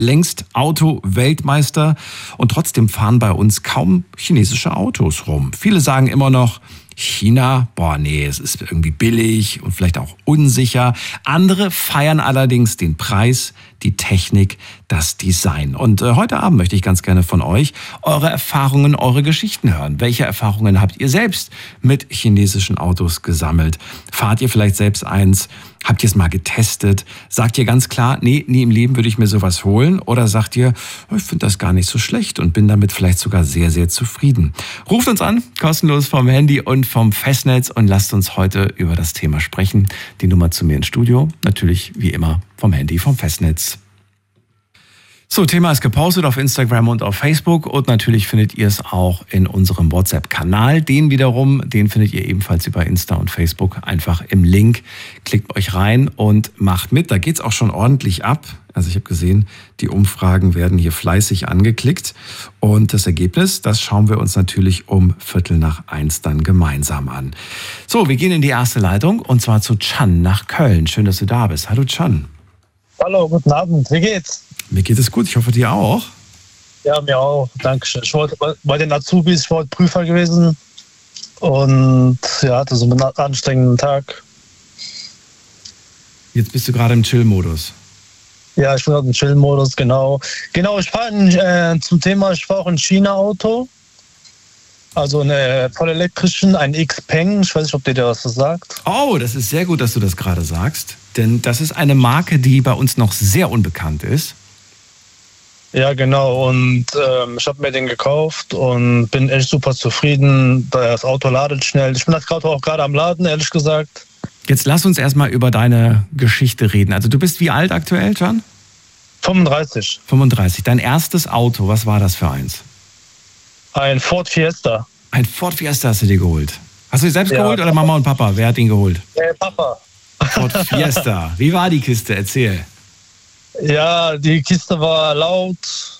längst Auto-Weltmeister und trotzdem fahren bei uns kaum chinesische Autos rum. Viele sagen immer noch, China, nee, es ist irgendwie billig und vielleicht auch unsicher. Andere feiern allerdings den Preis, die Technik, das Design. Und heute Abend möchte ich ganz gerne von euch eure Erfahrungen, eure Geschichten hören. Welche Erfahrungen habt ihr selbst mit chinesischen Autos gesammelt? Fahrt ihr vielleicht selbst eins? Habt ihr es mal getestet? Sagt ihr ganz klar, nee, nie im Leben würde ich mir sowas holen? Oder sagt ihr, ich finde das gar nicht so schlecht und bin damit vielleicht sogar sehr, sehr zufrieden? Ruft uns an, kostenlos vom Handy und vom Festnetz und lasst uns heute über das Thema sprechen. Die Nummer zu mir ins Studio, natürlich wie immer vom Handy, vom Festnetz. So, Thema ist gepostet auf Instagram und auf Facebook und natürlich findet ihr es auch in unserem WhatsApp-Kanal. Den findet ihr ebenfalls über Insta und Facebook. Einfach im Link, klickt euch rein und macht mit. Da geht's auch schon ordentlich ab. Also ich habe gesehen, die Umfragen werden hier fleißig angeklickt. Und das Ergebnis, das schauen wir uns natürlich um 12:45 dann gemeinsam an. So, wir gehen in die erste Leitung und zwar zu Can nach Köln. Schön, dass du da bist. Hallo Can. Hallo, guten Abend. Wie geht's? Mir geht es gut. Ich hoffe, dir auch. Ja, mir auch. Dankeschön. Ich wollte bei den Azubis, ich wollte Prüfer gewesen und ja, hatte so einen anstrengenden Tag. Jetzt bist du gerade im Chill-Modus. Ja, ich bin gerade im Chill-Modus, genau. Genau, ich fahre zum Thema, ich fahre auch ein China-Auto. Also eine voll elektrischen, ein Xpeng. Ich weiß nicht, ob dir was sagt. Oh, das ist sehr gut, dass du das gerade sagst. Denn das ist eine Marke, die bei uns noch sehr unbekannt ist. Ja, genau. Und ich habe mir den gekauft und bin echt super zufrieden. Das Auto ladet schnell. Ich bin das Auto auch gerade am Laden, ehrlich gesagt. Jetzt lass uns erstmal über deine Geschichte reden. Also du bist wie alt aktuell, Can? 35. 35. Dein erstes Auto, was war das für eins? Ein Ford Fiesta. Ein Ford Fiesta hast du dir geholt. Hast du ihn selbst geholt oder Mama und Papa? Wer hat ihn geholt? Papa. Ford Fiesta. Wie war die Kiste? Erzähl. Ja, die Kiste war laut,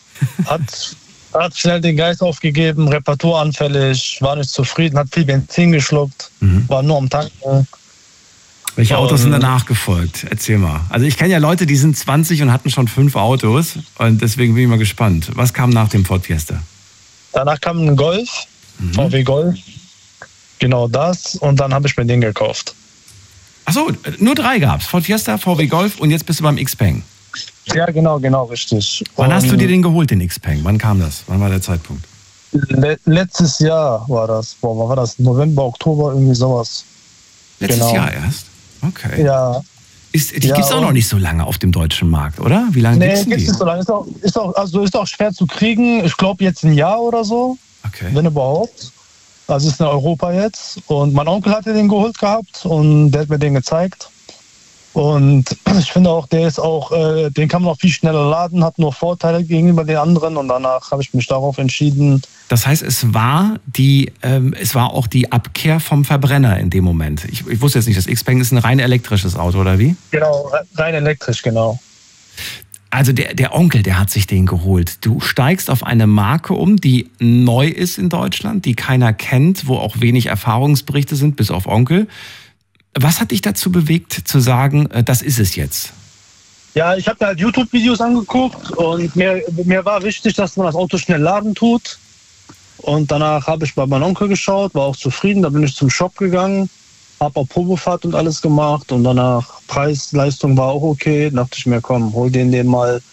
hat schnell den Geist aufgegeben, reparaturanfällig, war nicht zufrieden, hat viel Benzin geschluckt, war nur am Tanken. Welche Autos sind danach gefolgt? Erzähl mal. Also ich kenne ja Leute, die sind 20 und hatten schon 5 Autos und deswegen bin ich mal gespannt. Was kam nach dem Ford Fiesta? Danach kam ein Golf, VW Golf, genau das, und dann habe ich mir den gekauft. Achso, nur 3 gab's. Ford Fiesta, VW Golf und jetzt bist du beim Xpeng. Ja, genau, richtig. Wann hast du dir den geholt, den Xpeng? Wann kam das? Wann war der Zeitpunkt? Letztes Jahr war das. Wann war das? November, Oktober, irgendwie sowas. Letztes Jahr erst? Okay. Ja. Die gibt's auch noch nicht so lange auf dem deutschen Markt, oder? Wie lange gibt's die? Gibt's nicht so lange. Ist auch schwer zu kriegen. Ich glaube jetzt ein Jahr oder so. Okay. Wenn überhaupt. Also ist in Europa jetzt. Und mein Onkel hatte den geholt gehabt und der hat mir den gezeigt. Und ich finde auch, der ist auch, den kann man auch viel schneller laden, hat nur Vorteile gegenüber den anderen und danach habe ich mich darauf entschieden. Das heißt, es war auch die Abkehr vom Verbrenner in dem Moment. Ich wusste jetzt nicht, das Xpeng ist ein rein elektrisches Auto, oder wie? Genau, rein elektrisch, genau. Also der Onkel, der hat sich den geholt. Du steigst auf eine Marke um, die neu ist in Deutschland, die keiner kennt, wo auch wenig Erfahrungsberichte sind, bis auf Onkel. Was hat dich dazu bewegt, zu sagen, das ist es jetzt? Ja, ich habe mir halt YouTube-Videos angeguckt und mir war wichtig, dass man das Auto schnell laden tut. Und danach habe ich bei meinem Onkel geschaut, war auch zufrieden. Da bin ich zum Shop gegangen, habe auch Probefahrt und alles gemacht. Und danach Preis-Leistung war auch okay. Da dachte ich mir, komm, hol den mal.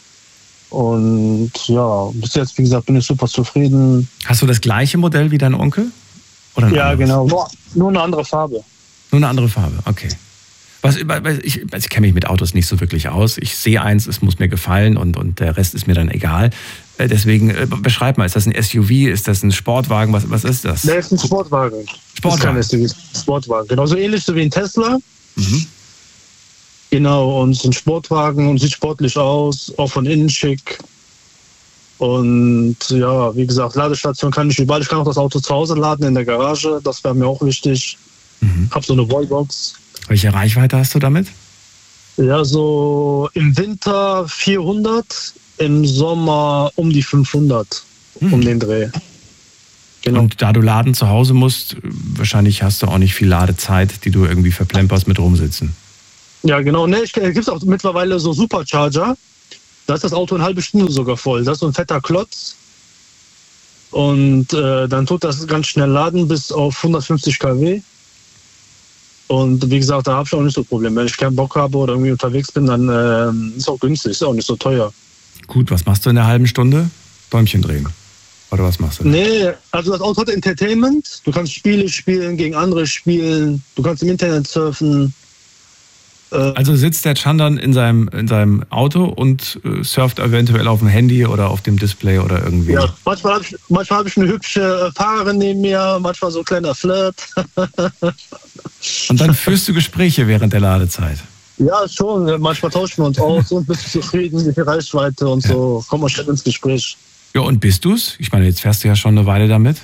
Und ja, bis jetzt, wie gesagt, bin ich super zufrieden. Hast du das gleiche Modell wie dein Onkel? Oder ein anderes? Genau. Nur eine andere Farbe. Nur eine andere Farbe, okay. Ich kenne mich mit Autos nicht so wirklich aus. Ich sehe eins, es muss mir gefallen und der Rest ist mir dann egal. Deswegen beschreib mal, ist das ein SUV, ist das ein Sportwagen, was ist das? Der ist ein Sportwagen. Sportwagen. Das ist kein SUV, Sportwagen. Genau, so ähnlich so wie ein Tesla. Genau, und es ist ein Sportwagen und sieht sportlich aus, auch von innen schick. Und ja, wie gesagt, Ladestation kann ich überall. Ich kann auch das Auto zu Hause laden in der Garage, das wäre mir auch wichtig. Hab so eine Wallbox. Welche Reichweite hast du damit? Ja, so im Winter 400, im Sommer um die 500, um den Dreh. Genau. Und da du laden zu Hause musst, wahrscheinlich hast du auch nicht viel Ladezeit, die du irgendwie verplemperst mit rumsitzen. Ja, genau. Ne, es gibt auch mittlerweile so Supercharger. Da ist das Auto eine halbe Stunde sogar voll. Das ist so ein fetter Klotz. Und dann tut das ganz schnell laden bis auf 150 kW. Und wie gesagt, da habe ich auch nicht so ein Problem. Wenn ich keinen Bock habe oder irgendwie unterwegs bin, dann ist auch günstig, ist auch nicht so teuer. Gut, was machst du in der halben Stunde? Däumchen drehen. Oder was machst du? Nee, also das Auto hat Entertainment. Du kannst Spiele spielen, gegen andere spielen. Du kannst im Internet surfen. Also sitzt der Chandan in seinem Auto und surft eventuell auf dem Handy oder auf dem Display oder irgendwie? Ja, manchmal hab ich eine hübsche Fahrerin neben mir, manchmal so ein kleiner Flirt. Und dann führst du Gespräche während der Ladezeit? Ja, schon. Manchmal tauschen wir uns aus und bist du zufrieden mit der Reichweite und so. Kommen wir schnell ins Gespräch. Ja, und bist du's? Ich meine, jetzt fährst du ja schon eine Weile damit.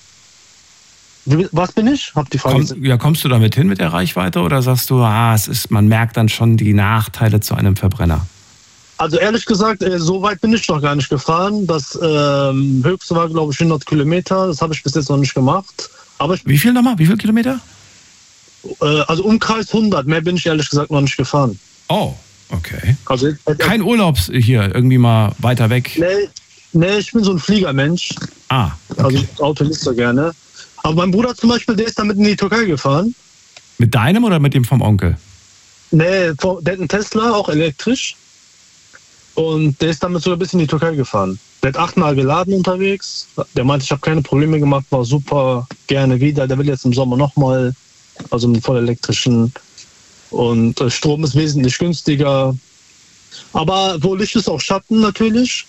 Was bin ich? Hab die Frage. Kommst du damit hin mit der Reichweite oder sagst du, man merkt dann schon die Nachteile zu einem Verbrenner? Also ehrlich gesagt, so weit bin ich noch gar nicht gefahren. Das höchste war, glaube ich, 100 Kilometer. Das habe ich bis jetzt noch nicht gemacht. Aber Wie viel nochmal? Wie viele Kilometer? Also Umkreis 100. Mehr bin ich ehrlich gesagt noch nicht gefahren. Oh, okay. Also, kein Urlaubs hier, irgendwie mal weiter weg? Nee, ich bin so ein Fliegermensch. Okay. Also das Auto nicht so gerne. Aber mein Bruder zum Beispiel, der ist damit in die Türkei gefahren. Mit deinem oder mit dem vom Onkel? Nee, der hat einen Tesla, auch elektrisch. Und der ist damit sogar bis in die Türkei gefahren. Der hat 8-mal geladen unterwegs. Der meinte, ich habe keine Probleme gemacht, war super, gerne wieder. Der will jetzt im Sommer nochmal, also mit voll elektrischen. Und Strom ist wesentlich günstiger. Aber wo Licht ist, auch Schatten natürlich.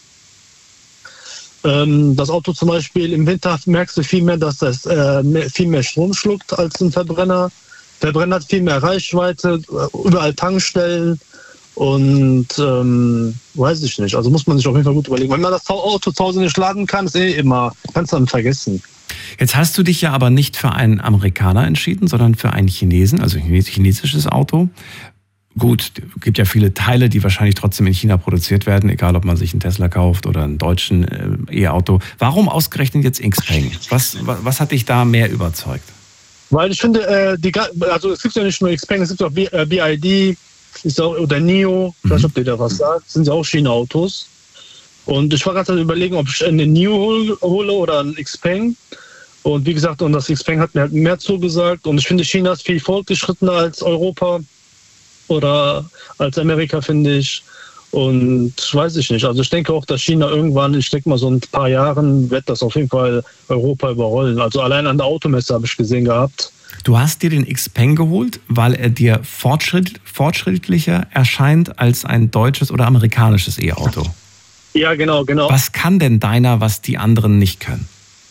Das Auto zum Beispiel im Winter merkst du viel mehr, dass das viel mehr Strom schluckt als ein Verbrenner. Verbrenner hat viel mehr Reichweite, überall Tankstellen und weiß ich nicht. Also muss man sich auf jeden Fall gut überlegen. Wenn man das Auto zu Hause nicht laden kann, ist immer, kannst du dann vergessen. Jetzt hast du dich ja aber nicht für einen Amerikaner entschieden, sondern für einen Chinesen, also ein chinesisches Auto. Gut, es gibt ja viele Teile, die wahrscheinlich trotzdem in China produziert werden, egal ob man sich einen Tesla kauft oder einen deutschen E-Auto. Warum ausgerechnet jetzt Xpeng? Was hat dich da mehr überzeugt? Weil ich finde, also es gibt ja nicht nur Xpeng, es gibt auch BYD oder NIO, ich weiß nicht, ob dir da was sagt, das sind ja auch China-Autos. Und ich war gerade überlegen, ob ich eine NIO hole oder einen Xpeng. Und wie gesagt, das Xpeng hat mir halt mehr zugesagt. Und ich finde, China ist viel fortgeschrittener als Europa. Oder als Amerika, finde ich. Und weiß ich nicht. Also ich denke auch, dass China irgendwann, ich denke mal so ein paar Jahren, wird das auf jeden Fall Europa überrollen. Also allein an der Automesse habe ich gesehen gehabt. Du hast dir den Xpeng geholt, weil er dir fortschrittlicher erscheint als ein deutsches oder amerikanisches E-Auto. Ja, genau. Was kann denn deiner, was die anderen nicht können?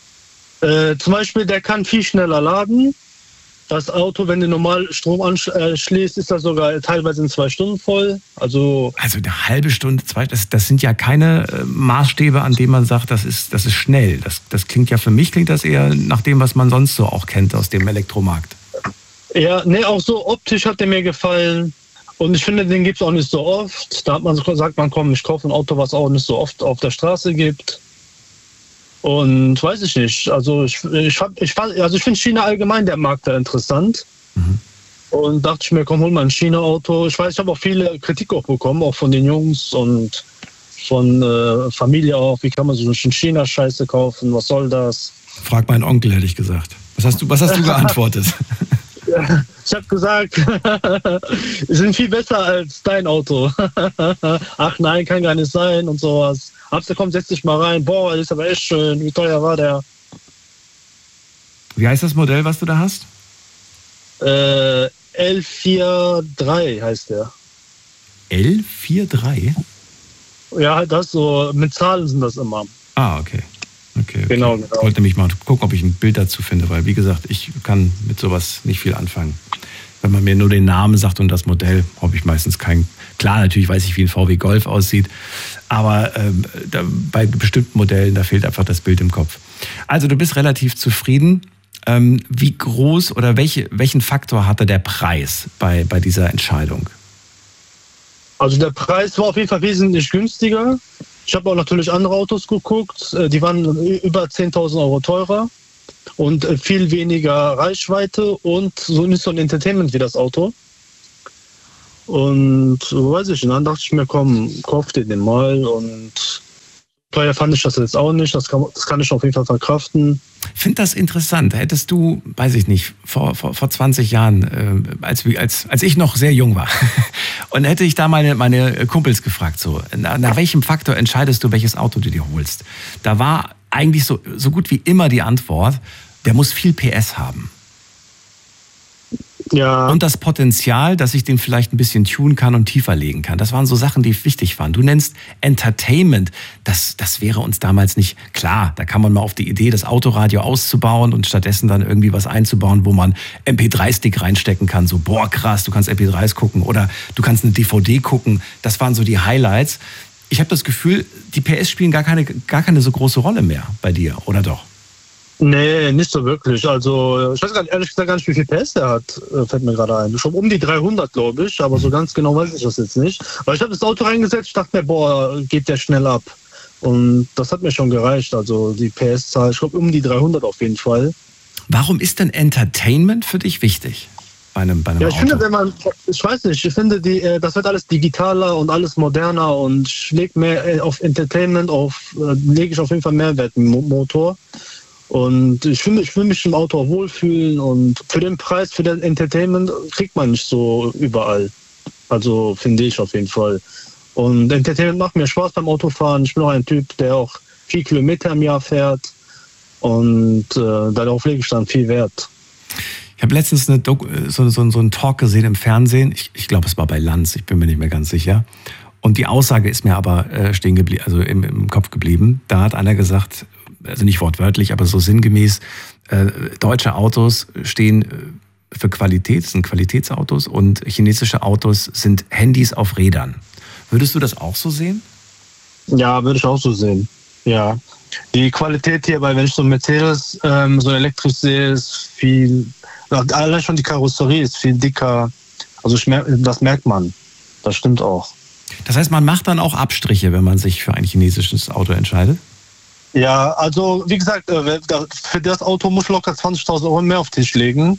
Zum Beispiel, der kann viel schneller laden. Das Auto, wenn du normal Strom anschließt, ist das sogar teilweise in 2 Stunden voll. Also eine halbe Stunde, das sind ja keine Maßstäbe, an denen man sagt, das ist schnell. Das klingt das eher nach dem, was man sonst so auch kennt aus dem Elektromarkt. Ja, nee, auch so optisch hat der mir gefallen. Und ich finde, den gibt es auch nicht so oft. Da hat man gesagt, komm, ich kaufe ein Auto, was auch nicht so oft auf der Straße gibt. Und weiß ich nicht. Also ich finde China allgemein der Markt da interessant. Mhm. Und dachte ich mir, komm, hol mal ein China-Auto. Ich habe auch viele Kritik auch bekommen, auch von den Jungs und von Familie auch. Wie kann man so eine China-Scheiße kaufen? Was soll das? Frag meinen Onkel, hätte ich gesagt. Was hast du geantwortet? Ich habe gesagt, sie sind viel besser als dein Auto. Ach nein, kann gar nicht sein und sowas. Komm, setz dich mal rein. Boah, das ist aber echt schön. Wie teuer war der? Wie heißt das Modell, was du da hast? L43 heißt der. L43? Ja, das so, mit Zahlen sind das immer. Okay. Genau. Ich wollte nämlich mal gucken, ob ich ein Bild dazu finde, weil, wie gesagt, ich kann mit sowas nicht viel anfangen. Wenn man mir nur den Namen sagt und das Modell, habe ich meistens keinen. Klar, natürlich weiß ich, wie ein VW Golf aussieht, aber bei bestimmten Modellen, da fehlt einfach das Bild im Kopf. Also du bist relativ zufrieden. Wie groß oder welchen Faktor hatte der Preis bei dieser Entscheidung? Also der Preis war auf jeden Fall wesentlich günstiger. Ich habe auch natürlich andere Autos geguckt, die waren über 10.000 Euro teurer und viel weniger Reichweite und so nicht so ein Entertainment wie das Auto. Und weiß ich, und dann dachte ich mir, komm, kauf dir den mal. Und teuer fand ich das jetzt auch nicht. Das kann ich auf jeden Fall verkraften. Ich finde das interessant. Hättest du, weiß ich nicht, vor 20 Jahren, als ich noch sehr jung war, und hätte ich da meine Kumpels gefragt, so, nach welchem Faktor entscheidest du, welches Auto du dir holst? Da war eigentlich so gut wie immer die Antwort, der muss viel PS haben. Ja. Und das Potenzial, dass ich den vielleicht ein bisschen tunen kann und tiefer legen kann. Das waren so Sachen, die wichtig waren. Du nennst Entertainment. Das wäre uns damals nicht klar. Da kam man mal auf die Idee, das Autoradio auszubauen und stattdessen dann irgendwie was einzubauen, wo man MP3-Stick reinstecken kann. So, boah, krass, du kannst MP3s gucken oder du kannst eine DVD gucken. Das waren so die Highlights. Ich habe das Gefühl, die PS spielen gar keine so große Rolle mehr bei dir, oder doch? Nee, nicht so wirklich. Also, ich weiß ehrlich gesagt gar nicht, wie viel PS der hat, fällt mir gerade ein. Schon um die 300, glaube ich, aber so ganz genau weiß ich das jetzt nicht. Weil ich habe das Auto reingesetzt, ich dachte mir, boah, geht der schnell ab. Und das hat mir schon gereicht, also die PS-Zahl, ich glaube um die 300 auf jeden Fall. Warum ist denn Entertainment für dich wichtig bei einem Ja, ich Auto? finde, ich weiß nicht, ich finde, das wird alles digitaler und alles moderner und ich lege mehr auf Entertainment, lege ich auf jeden Fall Mehrwert im Motor. Und ich will mich im Auto auch wohlfühlen und für den Preis, für den Entertainment kriegt man nicht so überall. Also finde ich auf jeden Fall. Und Entertainment macht mir Spaß beim Autofahren. Ich bin auch ein Typ, der auch 4 Kilometer im Jahr fährt und darauf lege ich dann viel Wert. Ich habe letztens so einen Talk gesehen im Fernsehen. Ich glaube, es war bei Lanz, ich bin mir nicht mehr ganz sicher. Und die Aussage ist mir aber stehen geblieben, also im Kopf geblieben. Da hat einer gesagt, also nicht wortwörtlich, aber so sinngemäß, deutsche Autos stehen für Qualität, sind Qualitätsautos und chinesische Autos sind Handys auf Rädern. Würdest du das auch so sehen? Ja, würde ich auch so sehen. Ja. Die Qualität hierbei, wenn ich so einen Mercedes so elektrisch sehe, ist viel, allein schon die Karosserie ist viel dicker. Also das merkt man. Das stimmt auch. Das heißt, man macht dann auch Abstriche, wenn man sich für ein chinesisches Auto entscheidet? Ja, also wie gesagt, für das Auto muss ich locker 20.000 Euro mehr auf den Tisch legen.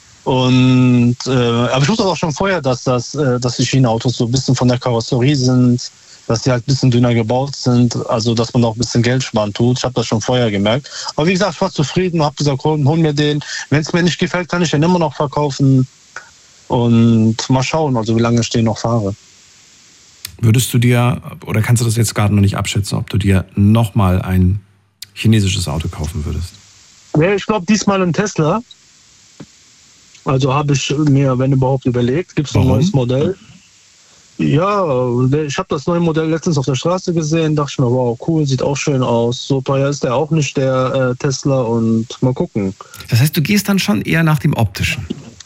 Und aber ich wusste auch schon vorher, dass die China-Autos so ein bisschen von der Karosserie sind, dass die halt ein bisschen dünner gebaut sind, also dass man auch ein bisschen Geld sparen tut. Ich habe das schon vorher gemerkt. Aber wie gesagt, ich war zufrieden, habe gesagt, hol mir den. Wenn es mir nicht gefällt, kann ich den immer noch verkaufen. Und mal schauen, also wie lange ich den noch fahre. Würdest du dir, oder kannst du das jetzt gerade noch nicht abschätzen, ob du dir nochmal ein chinesisches Auto kaufen würdest? Ja, ich glaube diesmal ein Tesla. Also habe ich mir, wenn überhaupt, überlegt, gibt es ein neues Modell. Ja, ich habe das neue Modell letztens auf der Straße gesehen, dachte ich mir, wow, cool, sieht auch schön aus. So teuer ist der auch nicht, der Tesla, und mal gucken. Das heißt, du gehst dann schon eher nach dem Optischen?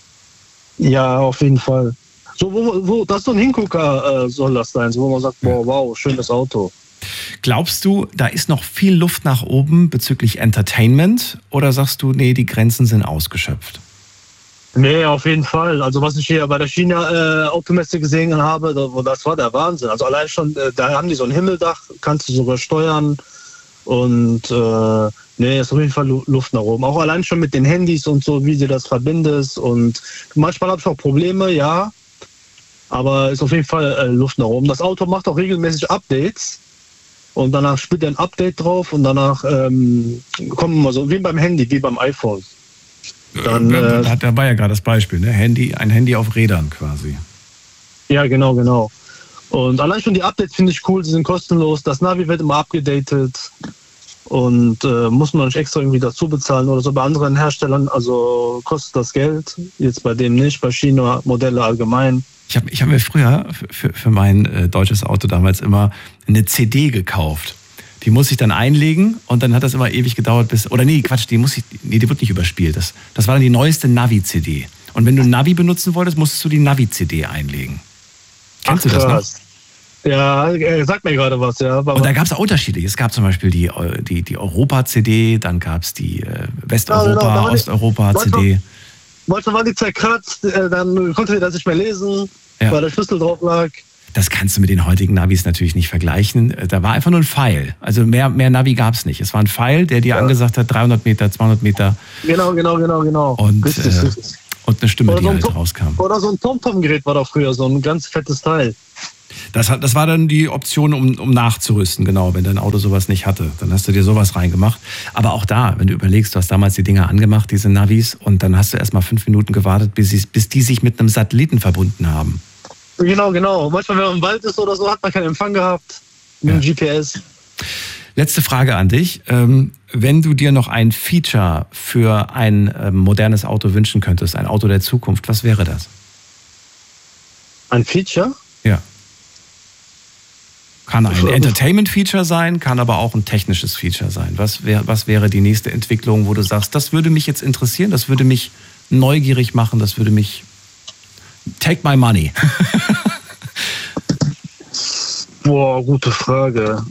Ja, auf jeden Fall. So, wo das ist so ein Hingucker soll das sein, so, wo man sagt, boah, wow, schönes Auto. Glaubst du, da ist noch viel Luft nach oben bezüglich Entertainment? Oder sagst du, nee, die Grenzen sind ausgeschöpft? Nee, auf jeden Fall. Also was ich hier bei der China-Automesse gesehen habe, das war der Wahnsinn. Also allein schon, da haben die so ein Himmeldach, kannst du sogar steuern. Und nee, ist auf jeden Fall Luft nach oben. Auch allein schon mit den Handys und so, wie du das verbindest. Und manchmal habe ich auch Probleme, ja. Aber ist auf jeden Fall Luft nach oben. Das Auto macht auch regelmäßig Updates. Und danach spielt er ein Update drauf und danach kommen immer so, wie beim Handy, wie beim iPhone. Dann, da war ja gerade das Beispiel, ne? Ein Handy auf Rädern quasi. Ja, genau. Und allein schon die Updates finde ich cool, sie sind kostenlos. Das Navi wird immer abgedatet und muss man nicht extra irgendwie dazu bezahlen oder so. Bei anderen Herstellern, also kostet das Geld, jetzt bei dem nicht, bei China-Modelle allgemein. Ich hab mir früher für mein deutsches Auto damals immer eine CD gekauft. Die muss ich dann einlegen und dann hat das immer ewig gedauert bis... Oder nee, Quatsch, die wird nicht überspielt. Das war dann die neueste Navi-CD. Und wenn du Navi benutzen wolltest, musstest du die Navi-CD einlegen. Kennst du das noch? Ja, sag mir gerade was, ja. Und da gab es auch Unterschiede. Es gab zum Beispiel die Europa-CD, dann gab es die Westeuropa, Osteuropa-CD. Manchmal war die zerkratzt, dann konnte ich das nicht mehr lesen, weil der Schlüssel drauf lag. Das kannst du mit den heutigen Navis natürlich nicht vergleichen. Da war einfach nur ein Pfeil. Also mehr Navi gab es nicht. Es war ein Pfeil, der dir angesagt hat, 300 Meter, 200 Meter. Genau. Und richtig. Und eine Stimme, die halt rauskam. Oder so ein TomTom-Gerät war da früher, so ein ganz fettes Teil. Das war dann die Option, um nachzurüsten, genau, wenn dein Auto sowas nicht hatte. Dann hast du dir sowas reingemacht. Aber auch da, wenn du überlegst, du hast damals die Dinger angemacht, diese Navis, und dann hast du erst mal 5 Minuten gewartet, bis die sich mit einem Satelliten verbunden haben. Genau. Manchmal, wenn man im Wald ist oder so, hat man keinen Empfang gehabt mit dem GPS. Letzte Frage an dich. Wenn du dir noch ein Feature für ein modernes Auto wünschen könntest, ein Auto der Zukunft, was wäre das? Ein Feature? Ja. Kann ein Entertainment-Feature sein, kann aber auch ein technisches Feature sein. Was wäre die nächste Entwicklung, wo du sagst, das würde mich jetzt interessieren, das würde mich neugierig machen, das würde mich... Take my money. Boah, gute Frage.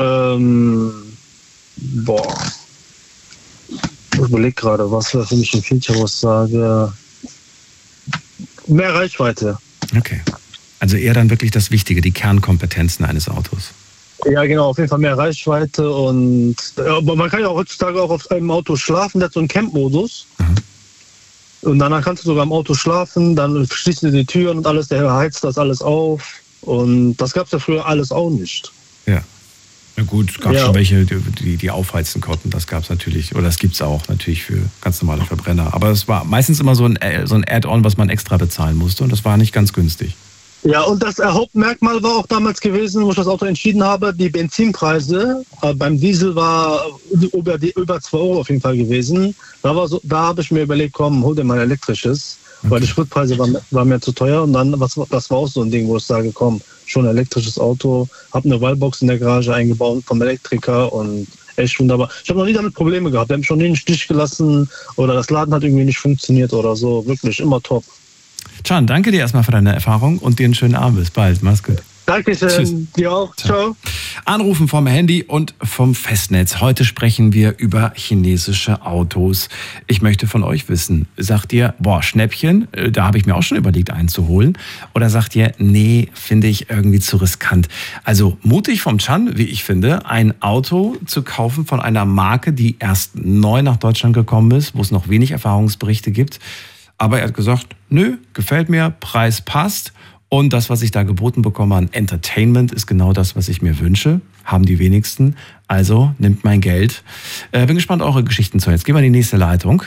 Ich überlege gerade, was wäre für mich ein Feature, wo ich sage, mehr Reichweite. Okay. Also eher dann wirklich das Wichtige, die Kernkompetenzen eines Autos. Ja, genau, auf jeden Fall mehr Reichweite. Und aber man kann ja auch heutzutage auch auf einem Auto schlafen, der hat so einen Camp-Modus. Und danach kannst du sogar im Auto schlafen, dann schließt du die Türen und alles, der heizt das alles auf. Und das gab es ja früher alles auch nicht. Ja. Na gut, es gab schon welche, die aufheizen konnten. Das gab es natürlich, oder das gibt es auch natürlich für ganz normale Verbrenner. Aber es war meistens immer so ein Add-on, was man extra bezahlen musste. Und das war nicht ganz günstig. Ja, und das Hauptmerkmal war auch damals gewesen, wo ich das Auto entschieden habe, die Benzinpreise. Beim Diesel war über 2 Euro auf jeden Fall gewesen. Da habe ich mir überlegt, komm, hol dir mal ein elektrisches. Okay. Weil die Spritpreise waren mir zu teuer. Und dann, das war auch so ein Ding, wo ich sage, komm, schon ein elektrisches Auto. Habe eine Wallbox in der Garage eingebaut vom Elektriker und echt wunderbar. Ich habe noch nie damit Probleme gehabt. Wir haben schon nie einen Stich gelassen oder das Laden hat irgendwie nicht funktioniert oder so. Wirklich, immer top. Can, danke dir erstmal für deine Erfahrung und dir einen schönen Abend. Bis bald. Mach's gut. Dankeschön. Tschüss. Dir auch. Ciao. Anrufen vom Handy und vom Festnetz. Heute sprechen wir über chinesische Autos. Ich möchte von euch wissen, sagt ihr, boah, Schnäppchen, da habe ich mir auch schon überlegt einzuholen. Oder sagt ihr, nee, finde ich irgendwie zu riskant. Also mutig vom Can, wie ich finde, ein Auto zu kaufen von einer Marke, die erst neu nach Deutschland gekommen ist, wo es noch wenig Erfahrungsberichte gibt. Aber er hat gesagt, nö, gefällt mir, Preis passt. Und das, was ich da geboten bekomme an Entertainment, ist genau das, was ich mir wünsche. Haben die wenigsten. Also nimmt mein Geld. Bin gespannt, eure Geschichten zu hören. Jetzt gehen wir in die nächste Leitung.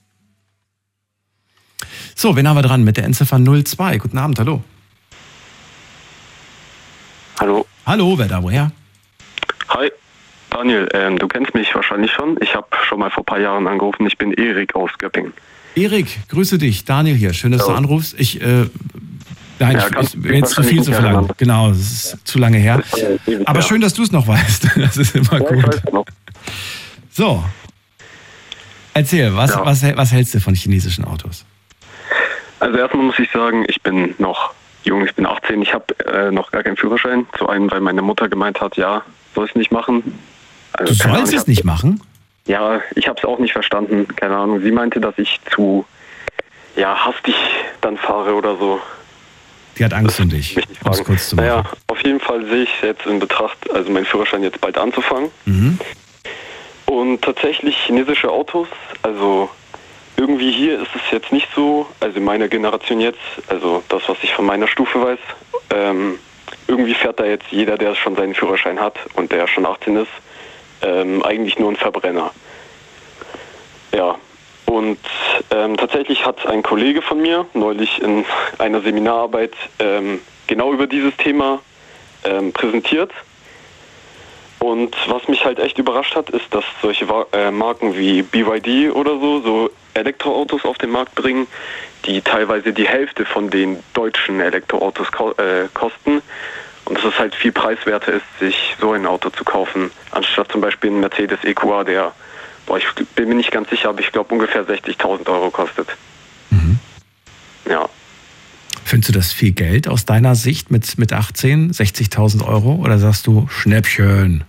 So, wen haben wir dran mit der Endziffer 02? Guten Abend, hallo. Hallo. Hallo, wer da, woher? Hi, Daniel, du kennst mich wahrscheinlich schon. Ich habe schon mal vor ein paar Jahren angerufen. Ich bin Erik aus Göppingen. Erik, grüße dich. Daniel hier. Schön, dass du anrufst. Nein, ja, jetzt zu viel zu verlangen. Genau, das ist zu lange her. Aber schön, dass du es noch weißt. Das ist immer gut. So, erzähl, was hältst du von chinesischen Autos? Also erstmal muss ich sagen, ich bin noch jung, ich bin 18. Ich habe noch gar keinen Führerschein. Zu einem, weil meine Mutter gemeint hat, ja, soll ich nicht machen. Also, du sollst es nicht machen? Ja, ich habe es auch nicht verstanden. Keine Ahnung. Sie meinte, dass ich zu hastig dann fahre oder so. Die hat Angst um dich, um es kurz zu machen. Naja, auf jeden Fall sehe ich jetzt in Betracht, also meinen Führerschein jetzt bald anzufangen. Mhm. Und tatsächlich chinesische Autos, also irgendwie hier ist es jetzt nicht so, also in meiner Generation jetzt, also das, was ich von meiner Stufe weiß, irgendwie fährt da jetzt jeder, der schon seinen Führerschein hat und der schon 18 ist, eigentlich nur ein Verbrenner. Ja. Und tatsächlich hat ein Kollege von mir neulich in einer Seminararbeit genau über dieses Thema präsentiert. Und was mich halt echt überrascht hat, ist, dass solche Marken wie BYD oder so Elektroautos auf den Markt bringen, die teilweise die Hälfte von den deutschen Elektroautos kosten. Und dass es halt viel preiswerter ist, sich so ein Auto zu kaufen, anstatt zum Beispiel ein Mercedes EQA, der ich bin mir nicht ganz sicher, aber ich glaube ungefähr 60.000 Euro kostet. Mhm. Ja. Findest du das viel Geld aus deiner Sicht mit 18, 60.000 Euro? Oder sagst du Schnäppchen?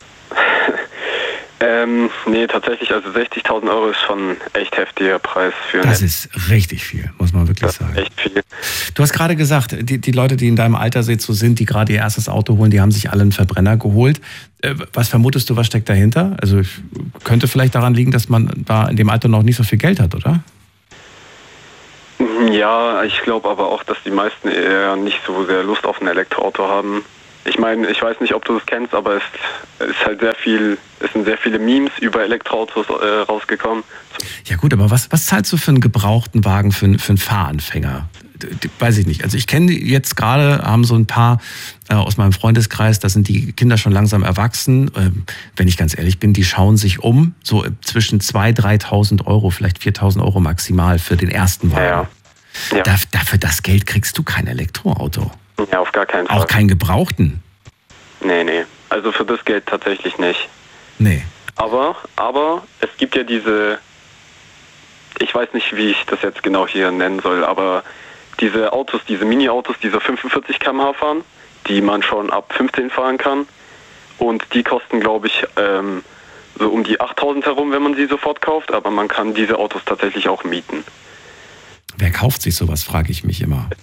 Nee, tatsächlich, also 60.000 Euro ist schon ein echt heftiger Preis für... Das ist richtig viel, muss man wirklich sagen. Echt viel. Du hast gerade gesagt, die Leute, die in deinem Alter so sind, die gerade ihr erstes Auto holen, die haben sich alle einen Verbrenner geholt. Was vermutest du, was steckt dahinter? Also könnte vielleicht daran liegen, dass man da in dem Alter noch nicht so viel Geld hat, oder? Ja, ich glaube aber auch, dass die meisten eher nicht so sehr Lust auf ein Elektroauto haben. Ich meine, ich weiß nicht, ob du das kennst, aber es sind sehr viele Memes über Elektroautos rausgekommen. Ja gut, aber was zahlst du für einen gebrauchten Wagen für einen Fahranfänger? Weiß ich nicht. Also ich kenne jetzt gerade, haben so ein paar aus meinem Freundeskreis, da sind die Kinder schon langsam erwachsen. Wenn ich ganz ehrlich bin, die schauen sich um, so zwischen 2.000, 3.000 Euro, vielleicht 4.000 Euro maximal für den ersten Wagen. Ja. Dafür das Geld kriegst du kein Elektroauto. Ja, auf gar keinen Fall. Auch keinen gebrauchten. Nee. Also für das Geld tatsächlich nicht. Nee. Aber es gibt ja diese, ich weiß nicht, wie ich das jetzt genau hier nennen soll, aber diese Autos, diese Mini-Autos, diese 45 km/h fahren, die man schon ab 15 fahren kann. Und die kosten, glaube ich, so um die 8.000 herum, wenn man sie sofort kauft. Aber man kann diese Autos tatsächlich auch mieten. Wer kauft sich sowas, frage ich mich immer.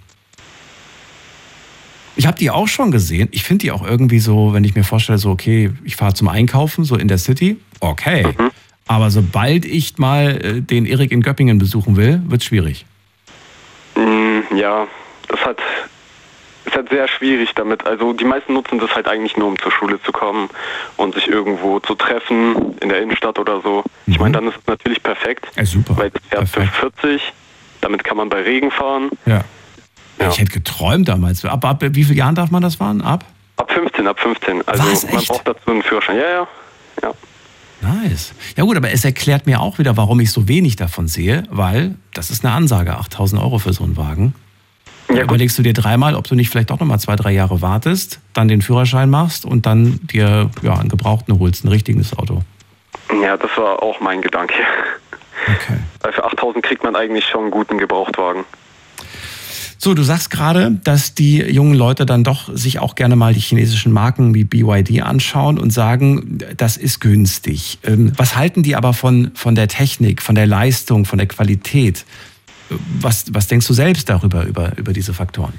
Ich habe die auch schon gesehen. Ich finde die auch irgendwie so, wenn ich mir vorstelle, so okay, ich fahre zum Einkaufen, so in der City, okay. Mhm. Aber sobald ich mal den Erik in Göppingen besuchen will, wird es schwierig. Ja, es ist halt sehr schwierig damit. Also die meisten nutzen das halt eigentlich nur, um zur Schule zu kommen und sich irgendwo zu treffen, in der Innenstadt oder so. Mhm. Ich meine, dann ist es natürlich perfekt. Ja, super. Weil das fährt für 40, damit kann man bei Regen fahren. Ja. Ich hätte geträumt damals. Ab wie vielen Jahren darf man das fahren? Ab 15. Also was, man braucht dazu einen Führerschein. Ja. Nice. Ja gut, aber es erklärt mir auch wieder, warum ich so wenig davon sehe, weil das ist eine Ansage, 8.000 Euro für so einen Wagen. Ja, überlegst du dir dreimal, ob du nicht vielleicht auch nochmal 2-3 Jahre wartest, dann den Führerschein machst und dann dir einen Gebrauchten holst, ein richtiges Auto. Ja, das war auch mein Gedanke. Okay. Weil für 8.000 kriegt man eigentlich schon einen guten Gebrauchtwagen. So, du sagst gerade, dass die jungen Leute dann doch sich auch gerne mal die chinesischen Marken wie BYD anschauen und sagen, das ist günstig. Was halten die aber von der Technik, von der Leistung, von der Qualität? Was denkst du selbst darüber, über diese Faktoren?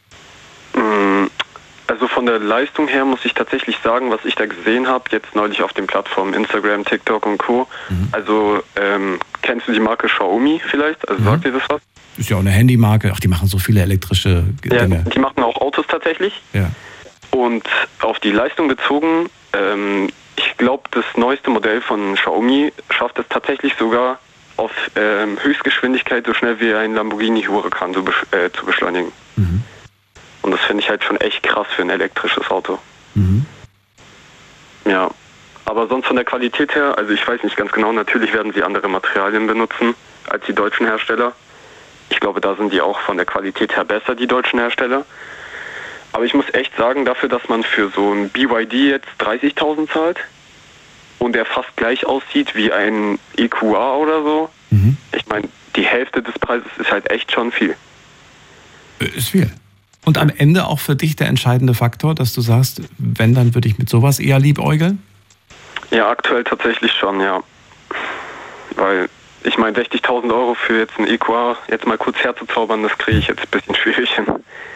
Also von der Leistung her muss ich tatsächlich sagen, was ich da gesehen habe, jetzt neulich auf den Plattformen Instagram, TikTok und Co. Mhm. Also kennst du die Marke Xiaomi vielleicht? Also sagt dir das was? Ist ja auch eine Handymarke. Ach, die machen so viele elektrische Dinge. Ja, die machen auch Autos tatsächlich. Ja. Und auf die Leistung bezogen, ich glaube, das neueste Modell von Xiaomi schafft es tatsächlich sogar auf Höchstgeschwindigkeit so schnell wie ein Lamborghini Huracan zu beschleunigen. Mhm. Und das finde ich halt schon echt krass für ein elektrisches Auto. Mhm. Ja, aber sonst von der Qualität her, also ich weiß nicht ganz genau, natürlich werden sie andere Materialien benutzen als die deutschen Hersteller. Ich glaube, da sind die auch von der Qualität her besser, die deutschen Hersteller. Aber ich muss echt sagen, dafür, dass man für so ein BYD jetzt 30.000 zahlt und der fast gleich aussieht wie ein EQA oder so, ich meine, die Hälfte des Preises ist halt echt schon viel. Ist viel. Und am Ende auch für dich der entscheidende Faktor, dass du sagst, wenn, dann würde ich mit sowas eher liebäugeln? Ja, aktuell tatsächlich schon, ja. Weil ich meine, 60.000 Euro für jetzt ein EQA jetzt mal kurz herzuzaubern, das kriege ich jetzt ein bisschen schwierig hin.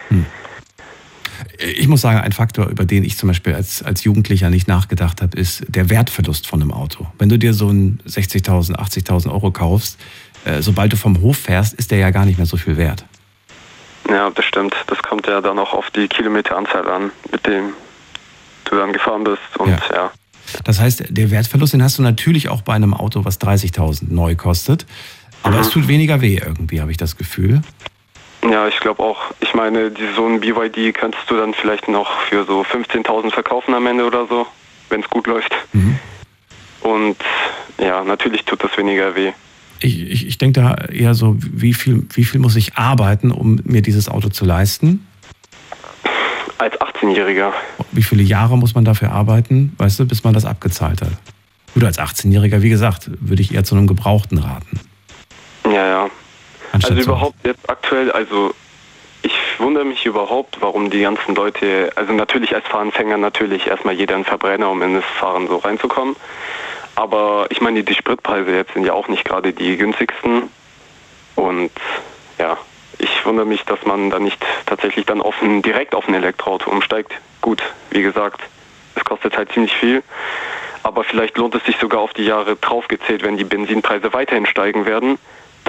Ich muss sagen, ein Faktor, über den ich zum Beispiel als Jugendlicher nicht nachgedacht habe, ist der Wertverlust von einem Auto. Wenn du dir so ein 60.000, 80.000 Euro kaufst, sobald du vom Hof fährst, ist der ja gar nicht mehr so viel wert. Ja, das stimmt. Das kommt ja dann auch auf die Kilometeranzahl an, mit dem du dann gefahren bist. Und ja. Das heißt, der Wertverlust, den hast du natürlich auch bei einem Auto, was 30.000 neu kostet. Aber es tut weniger weh irgendwie, habe ich das Gefühl. Ja, ich glaube auch. Ich meine, so ein BYD könntest du dann vielleicht noch für so 15.000 verkaufen am Ende oder so, wenn es gut läuft. Und ja, natürlich tut das weniger weh. Ich denke da eher so, wie viel muss ich arbeiten, um mir dieses Auto zu leisten? Als 18-Jähriger. Wie viele Jahre muss man dafür arbeiten, weißt du, bis man das abgezahlt hat? Oder als 18-Jähriger, wie gesagt, würde ich eher zu einem Gebrauchten raten. Ja. Also überhaupt jetzt aktuell, also ich wundere mich überhaupt, warum die ganzen Leute, also natürlich als Fahranfänger natürlich erstmal jeder ein Verbrenner, um in das Fahren so reinzukommen. Aber ich meine, die Spritpreise jetzt sind ja auch nicht gerade die günstigsten. Und ja, ich wundere mich, dass man da nicht tatsächlich dann direkt auf ein Elektroauto umsteigt. Gut, wie gesagt, es kostet halt ziemlich viel. Aber vielleicht lohnt es sich sogar auf die Jahre draufgezählt, wenn die Benzinpreise weiterhin steigen werden,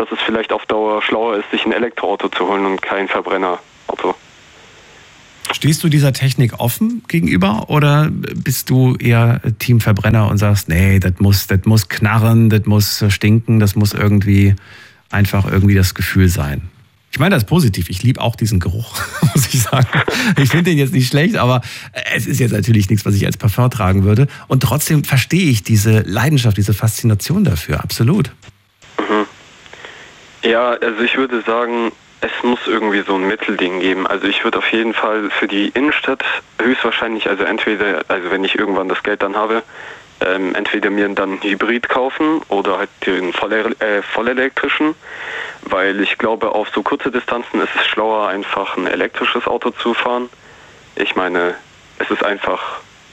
dass es vielleicht auf Dauer schlauer ist, sich ein Elektroauto zu holen und kein Verbrennerauto. Stehst du dieser Technik offen gegenüber oder bist du eher Team Verbrenner und sagst, nee, das muss knarren, das muss stinken, das muss einfach irgendwie das Gefühl sein? Ich meine das positiv, ich liebe auch diesen Geruch, muss ich sagen. Ich finde den jetzt nicht schlecht, aber es ist jetzt natürlich nichts, was ich als Parfum tragen würde. Und trotzdem verstehe ich diese Leidenschaft, diese Faszination dafür, absolut. Mhm. Ja, also ich würde sagen, es muss irgendwie so ein Mittelding geben. Also ich würde auf jeden Fall für die Innenstadt höchstwahrscheinlich, also wenn ich irgendwann das Geld dann habe, entweder mir dann einen Hybrid kaufen oder halt den vollelektrischen, weil ich glaube, auf so kurze Distanzen ist es schlauer, einfach ein elektrisches Auto zu fahren. Ich meine, es ist einfach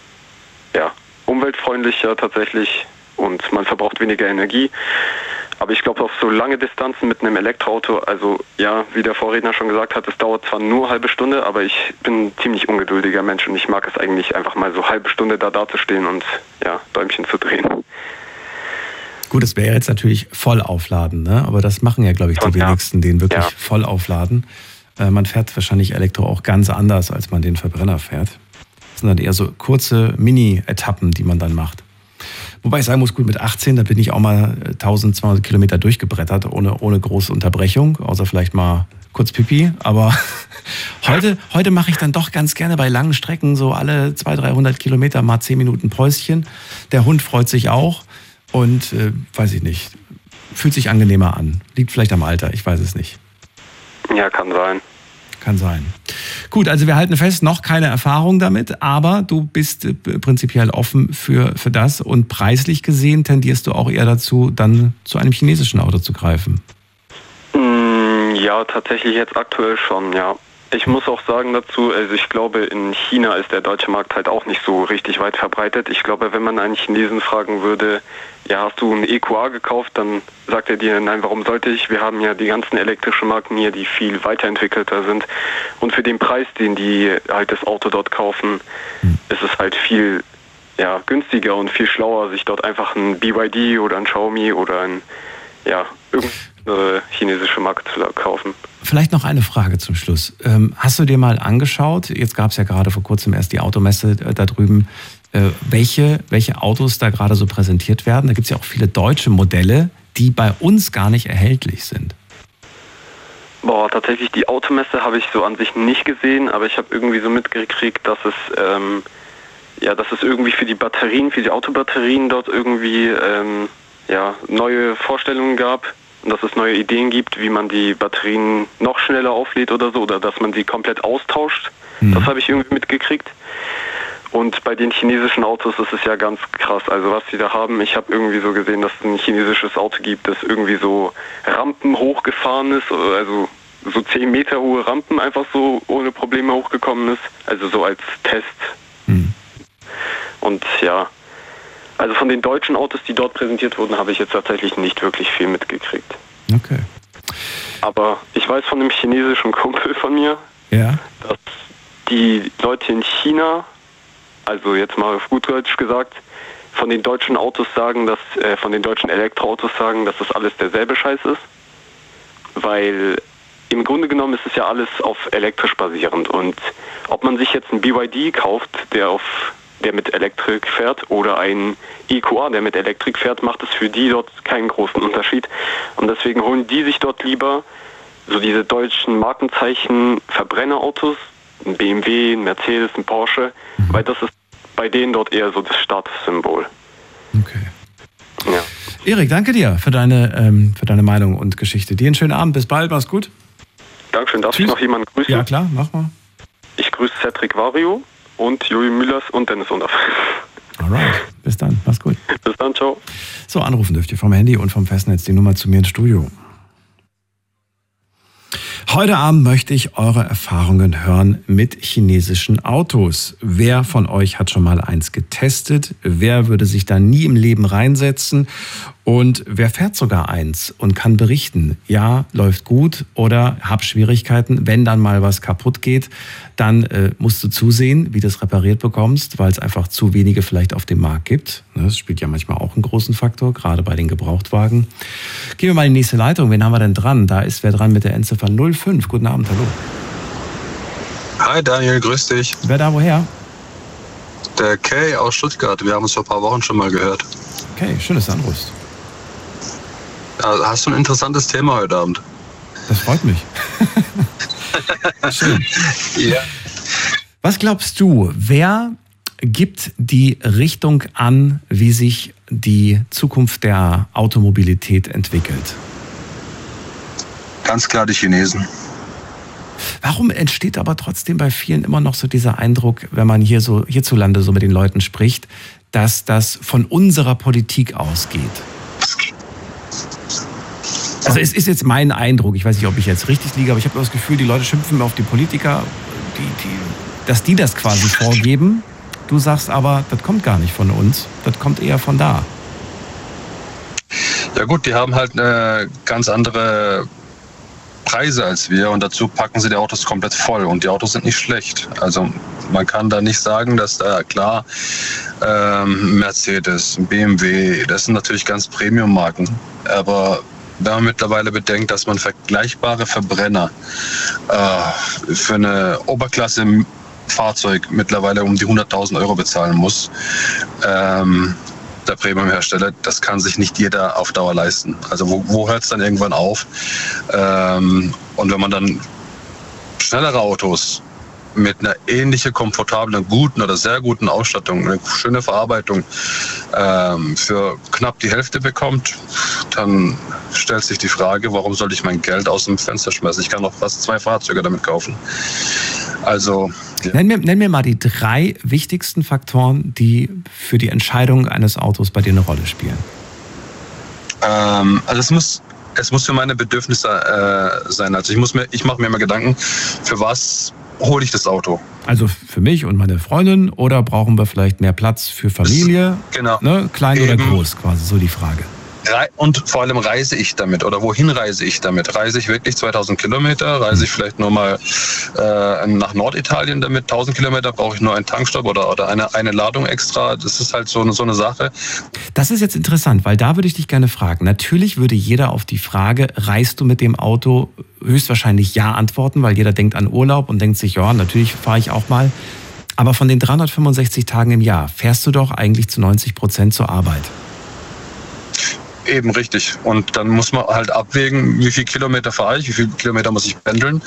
umweltfreundlicher tatsächlich und man verbraucht weniger Energie. Aber ich glaube, auf so lange Distanzen mit einem Elektroauto, also ja, wie der Vorredner schon gesagt hat, es dauert zwar nur eine halbe Stunde, aber ich bin ein ziemlich ungeduldiger Mensch und ich mag es eigentlich einfach mal so eine halbe Stunde dazustehen und Däumchen zu drehen. Gut, das wäre jetzt natürlich voll aufladen, ne? Aber das machen ja, glaube ich, die wenigsten, den wirklich voll aufladen. Man fährt wahrscheinlich Elektro auch ganz anders, als man den Verbrenner fährt. Das sind dann eher so kurze Mini-Etappen, die man dann macht. Wobei ich sagen muss, gut, mit 18, da bin ich auch mal 1200 Kilometer durchgebrettert, ohne große Unterbrechung, außer vielleicht mal kurz Pipi. Aber heute mache ich dann doch ganz gerne bei langen Strecken so alle 200-300 Kilometer mal 10 Minuten Päuschen. Der Hund freut sich auch und, weiß ich nicht, fühlt sich angenehmer an. Liegt vielleicht am Alter, ich weiß es nicht. Ja, kann sein. Kann sein. Gut, also wir halten fest, noch keine Erfahrung damit, aber du bist prinzipiell offen für das und preislich gesehen tendierst du auch eher dazu, dann zu einem chinesischen Auto zu greifen. Ja, tatsächlich jetzt aktuell schon, ja. Ich muss auch sagen dazu, also ich glaube, in China ist der deutsche Markt halt auch nicht so richtig weit verbreitet. Ich glaube, wenn man einen Chinesen fragen würde, ja, hast du einen EQA gekauft, dann sagt er dir, nein, warum sollte ich? Wir haben ja die ganzen elektrischen Marken hier, die viel weiterentwickelter sind. Und für den Preis, den die halt das Auto dort kaufen, ist es halt viel günstiger und viel schlauer, sich dort einfach ein BYD oder ein Xiaomi oder ein irgendeine chinesische Marke zu kaufen. Vielleicht noch eine Frage zum Schluss. Hast du dir mal angeschaut, jetzt gab es ja gerade vor kurzem erst die Automesse da drüben, welche Autos da gerade so präsentiert werden? Da gibt es ja auch viele deutsche Modelle, die bei uns gar nicht erhältlich sind. Boah, tatsächlich die Automesse habe ich so an sich nicht gesehen, aber ich habe irgendwie so mitgekriegt, dass es irgendwie für die Batterien, für die Autobatterien dort irgendwie neue Vorstellungen gab und dass es neue Ideen gibt, wie man die Batterien noch schneller auflädt oder so, oder dass man sie komplett austauscht. Das habe ich irgendwie mitgekriegt. Und bei den chinesischen Autos ist es ja ganz krass. Also was sie da haben, ich habe irgendwie so gesehen, dass es ein chinesisches Auto gibt, das irgendwie so Rampen hochgefahren ist, also so 10 Meter hohe Rampen einfach so ohne Probleme hochgekommen ist. Also so als Test. Und ja, also von den deutschen Autos, die dort präsentiert wurden, habe ich jetzt tatsächlich nicht wirklich viel mitgekriegt. Okay. Aber ich weiß von einem chinesischen Kumpel von mir, dass die Leute in China, also jetzt mal auf gut Deutsch gesagt, von den deutschen Autos sagen, von den deutschen Elektroautos sagen, dass das alles derselbe Scheiß ist. Weil im Grunde genommen ist es ja alles auf elektrisch basierend. Und ob man sich jetzt einen BYD kauft, der mit Elektrik fährt, oder ein EQA, der mit Elektrik fährt, macht es für die dort keinen großen Unterschied. Und deswegen holen die sich dort lieber so diese deutschen Markenzeichen Verbrennerautos, ein BMW, ein Mercedes, ein Porsche, weil das ist bei denen dort eher so das Statussymbol. Okay. Ja. Erik, danke dir für deine Meinung und Geschichte. Dir einen schönen Abend, bis bald, mach's gut. Dankeschön, darf ich noch jemanden grüßen? Ja klar, mach mal. Ich grüße Cedric Vario und Joey Müllers und Dennis Undaff. Alright, bis dann, mach's gut. Bis dann, ciao. So, anrufen dürft ihr vom Handy und vom Festnetz die Nummer zu mir ins Studio. Heute Abend möchte ich eure Erfahrungen hören mit chinesischen Autos. Wer von euch hat schon mal eins getestet? Wer würde sich da nie im Leben reinsetzen? Und wer fährt sogar eins und kann berichten, ja, läuft gut oder hab Schwierigkeiten. Wenn dann mal was kaputt geht, dann musst du zusehen, wie du es repariert bekommst, weil es einfach zu wenige vielleicht auf dem Markt gibt. Das spielt ja manchmal auch einen großen Faktor, gerade bei den Gebrauchtwagen. Gehen wir mal in die nächste Leitung. Wen haben wir denn dran? Da ist wer dran mit der Endziffer 05. Guten Abend, hallo. Hi Daniel, grüß dich. Wer da woher? Der Kay aus Stuttgart. Wir haben uns vor ein paar Wochen schon mal gehört. Okay, schön, dass du anrufst. Hast du ein interessantes Thema heute Abend? Das freut mich. Schön. Ja. Was glaubst du, wer gibt die Richtung an, wie sich die Zukunft der Automobilität entwickelt? Ganz klar die Chinesen. Warum entsteht aber trotzdem bei vielen immer noch so dieser Eindruck, wenn man hierzulande so mit den Leuten spricht, dass das von unserer Politik ausgeht? Also es ist jetzt mein Eindruck, ich weiß nicht, ob ich jetzt richtig liege, aber ich habe das Gefühl, die Leute schimpfen immer auf die Politiker, dass die das quasi vorgeben. Du sagst aber, das kommt gar nicht von uns, das kommt eher von da. Ja gut, die haben halt eine ganz andere Preise als wir und dazu packen sie die Autos komplett voll und die Autos sind nicht schlecht. Also man kann da nicht sagen, dass da klar Mercedes, BMW, das sind natürlich ganz Premium-Marken, aber wenn man mittlerweile bedenkt, dass man vergleichbare Verbrenner für eine Oberklasse-Fahrzeug mittlerweile um die 100.000 Euro bezahlen muss, der Premium-Hersteller, das kann sich nicht jeder auf Dauer leisten. Also wo hört es dann irgendwann auf? Und wenn man dann schnellere Autos mit einer ähnlichen, komfortablen, guten oder sehr guten Ausstattung, eine schöne Verarbeitung für knapp die Hälfte bekommt, dann stellt sich die Frage, warum soll ich mein Geld aus dem Fenster schmeißen? Ich kann doch fast 2 Fahrzeuge damit kaufen. Also ja. Nenn mir mal die 3 wichtigsten Faktoren, die für die Entscheidung eines Autos bei dir eine Rolle spielen. Also es muss für meine Bedürfnisse sein. Also ich mache mir immer Gedanken, für was hole ich das Auto? Also für mich und meine Freundin oder brauchen wir vielleicht mehr Platz für Familie? Genau. Ne? Klein oder groß quasi, so die Frage. Und vor allem reise ich damit oder wohin reise ich damit? Reise ich wirklich 2000 Kilometer? Reise ich vielleicht nur mal nach Norditalien damit? 1000 Kilometer brauche ich nur einen Tankstopp oder eine Ladung extra? Das ist halt so eine Sache. Das ist jetzt interessant, weil da würde ich dich gerne fragen. Natürlich würde jeder auf die Frage, reist du mit dem Auto, höchstwahrscheinlich ja antworten, weil jeder denkt an Urlaub und denkt sich, ja, natürlich fahre ich auch mal. Aber von den 365 Tagen im Jahr fährst du doch eigentlich zu 90% zur Arbeit. Eben, richtig. Und dann muss man halt abwägen, wie viel Kilometer fahre ich, wie viele Kilometer muss ich pendeln,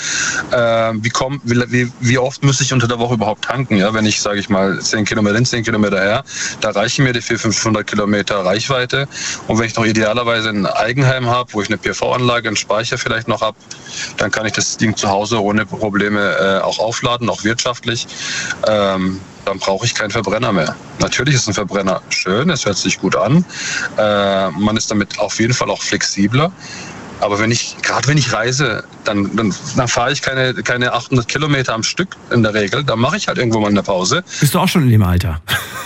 wie oft muss ich unter der Woche überhaupt tanken. Ja? Wenn ich, sage ich mal, 10 Kilometer hin, 10 Kilometer her, da reichen mir die 400-500 Kilometer Reichweite. Und wenn ich noch idealerweise ein Eigenheim habe, wo ich eine PV-Anlage, einen Speicher vielleicht noch habe, dann kann ich das Ding zu Hause ohne Probleme auch aufladen, auch wirtschaftlich. Dann brauche ich keinen Verbrenner mehr. Natürlich ist ein Verbrenner schön, es hört sich gut an. Man ist damit auf jeden Fall auch flexibler. Aber wenn ich reise, dann fahre ich keine 800 Kilometer am Stück in der Regel. Dann mache ich halt irgendwo mal eine Pause. Bist du auch schon in dem Alter?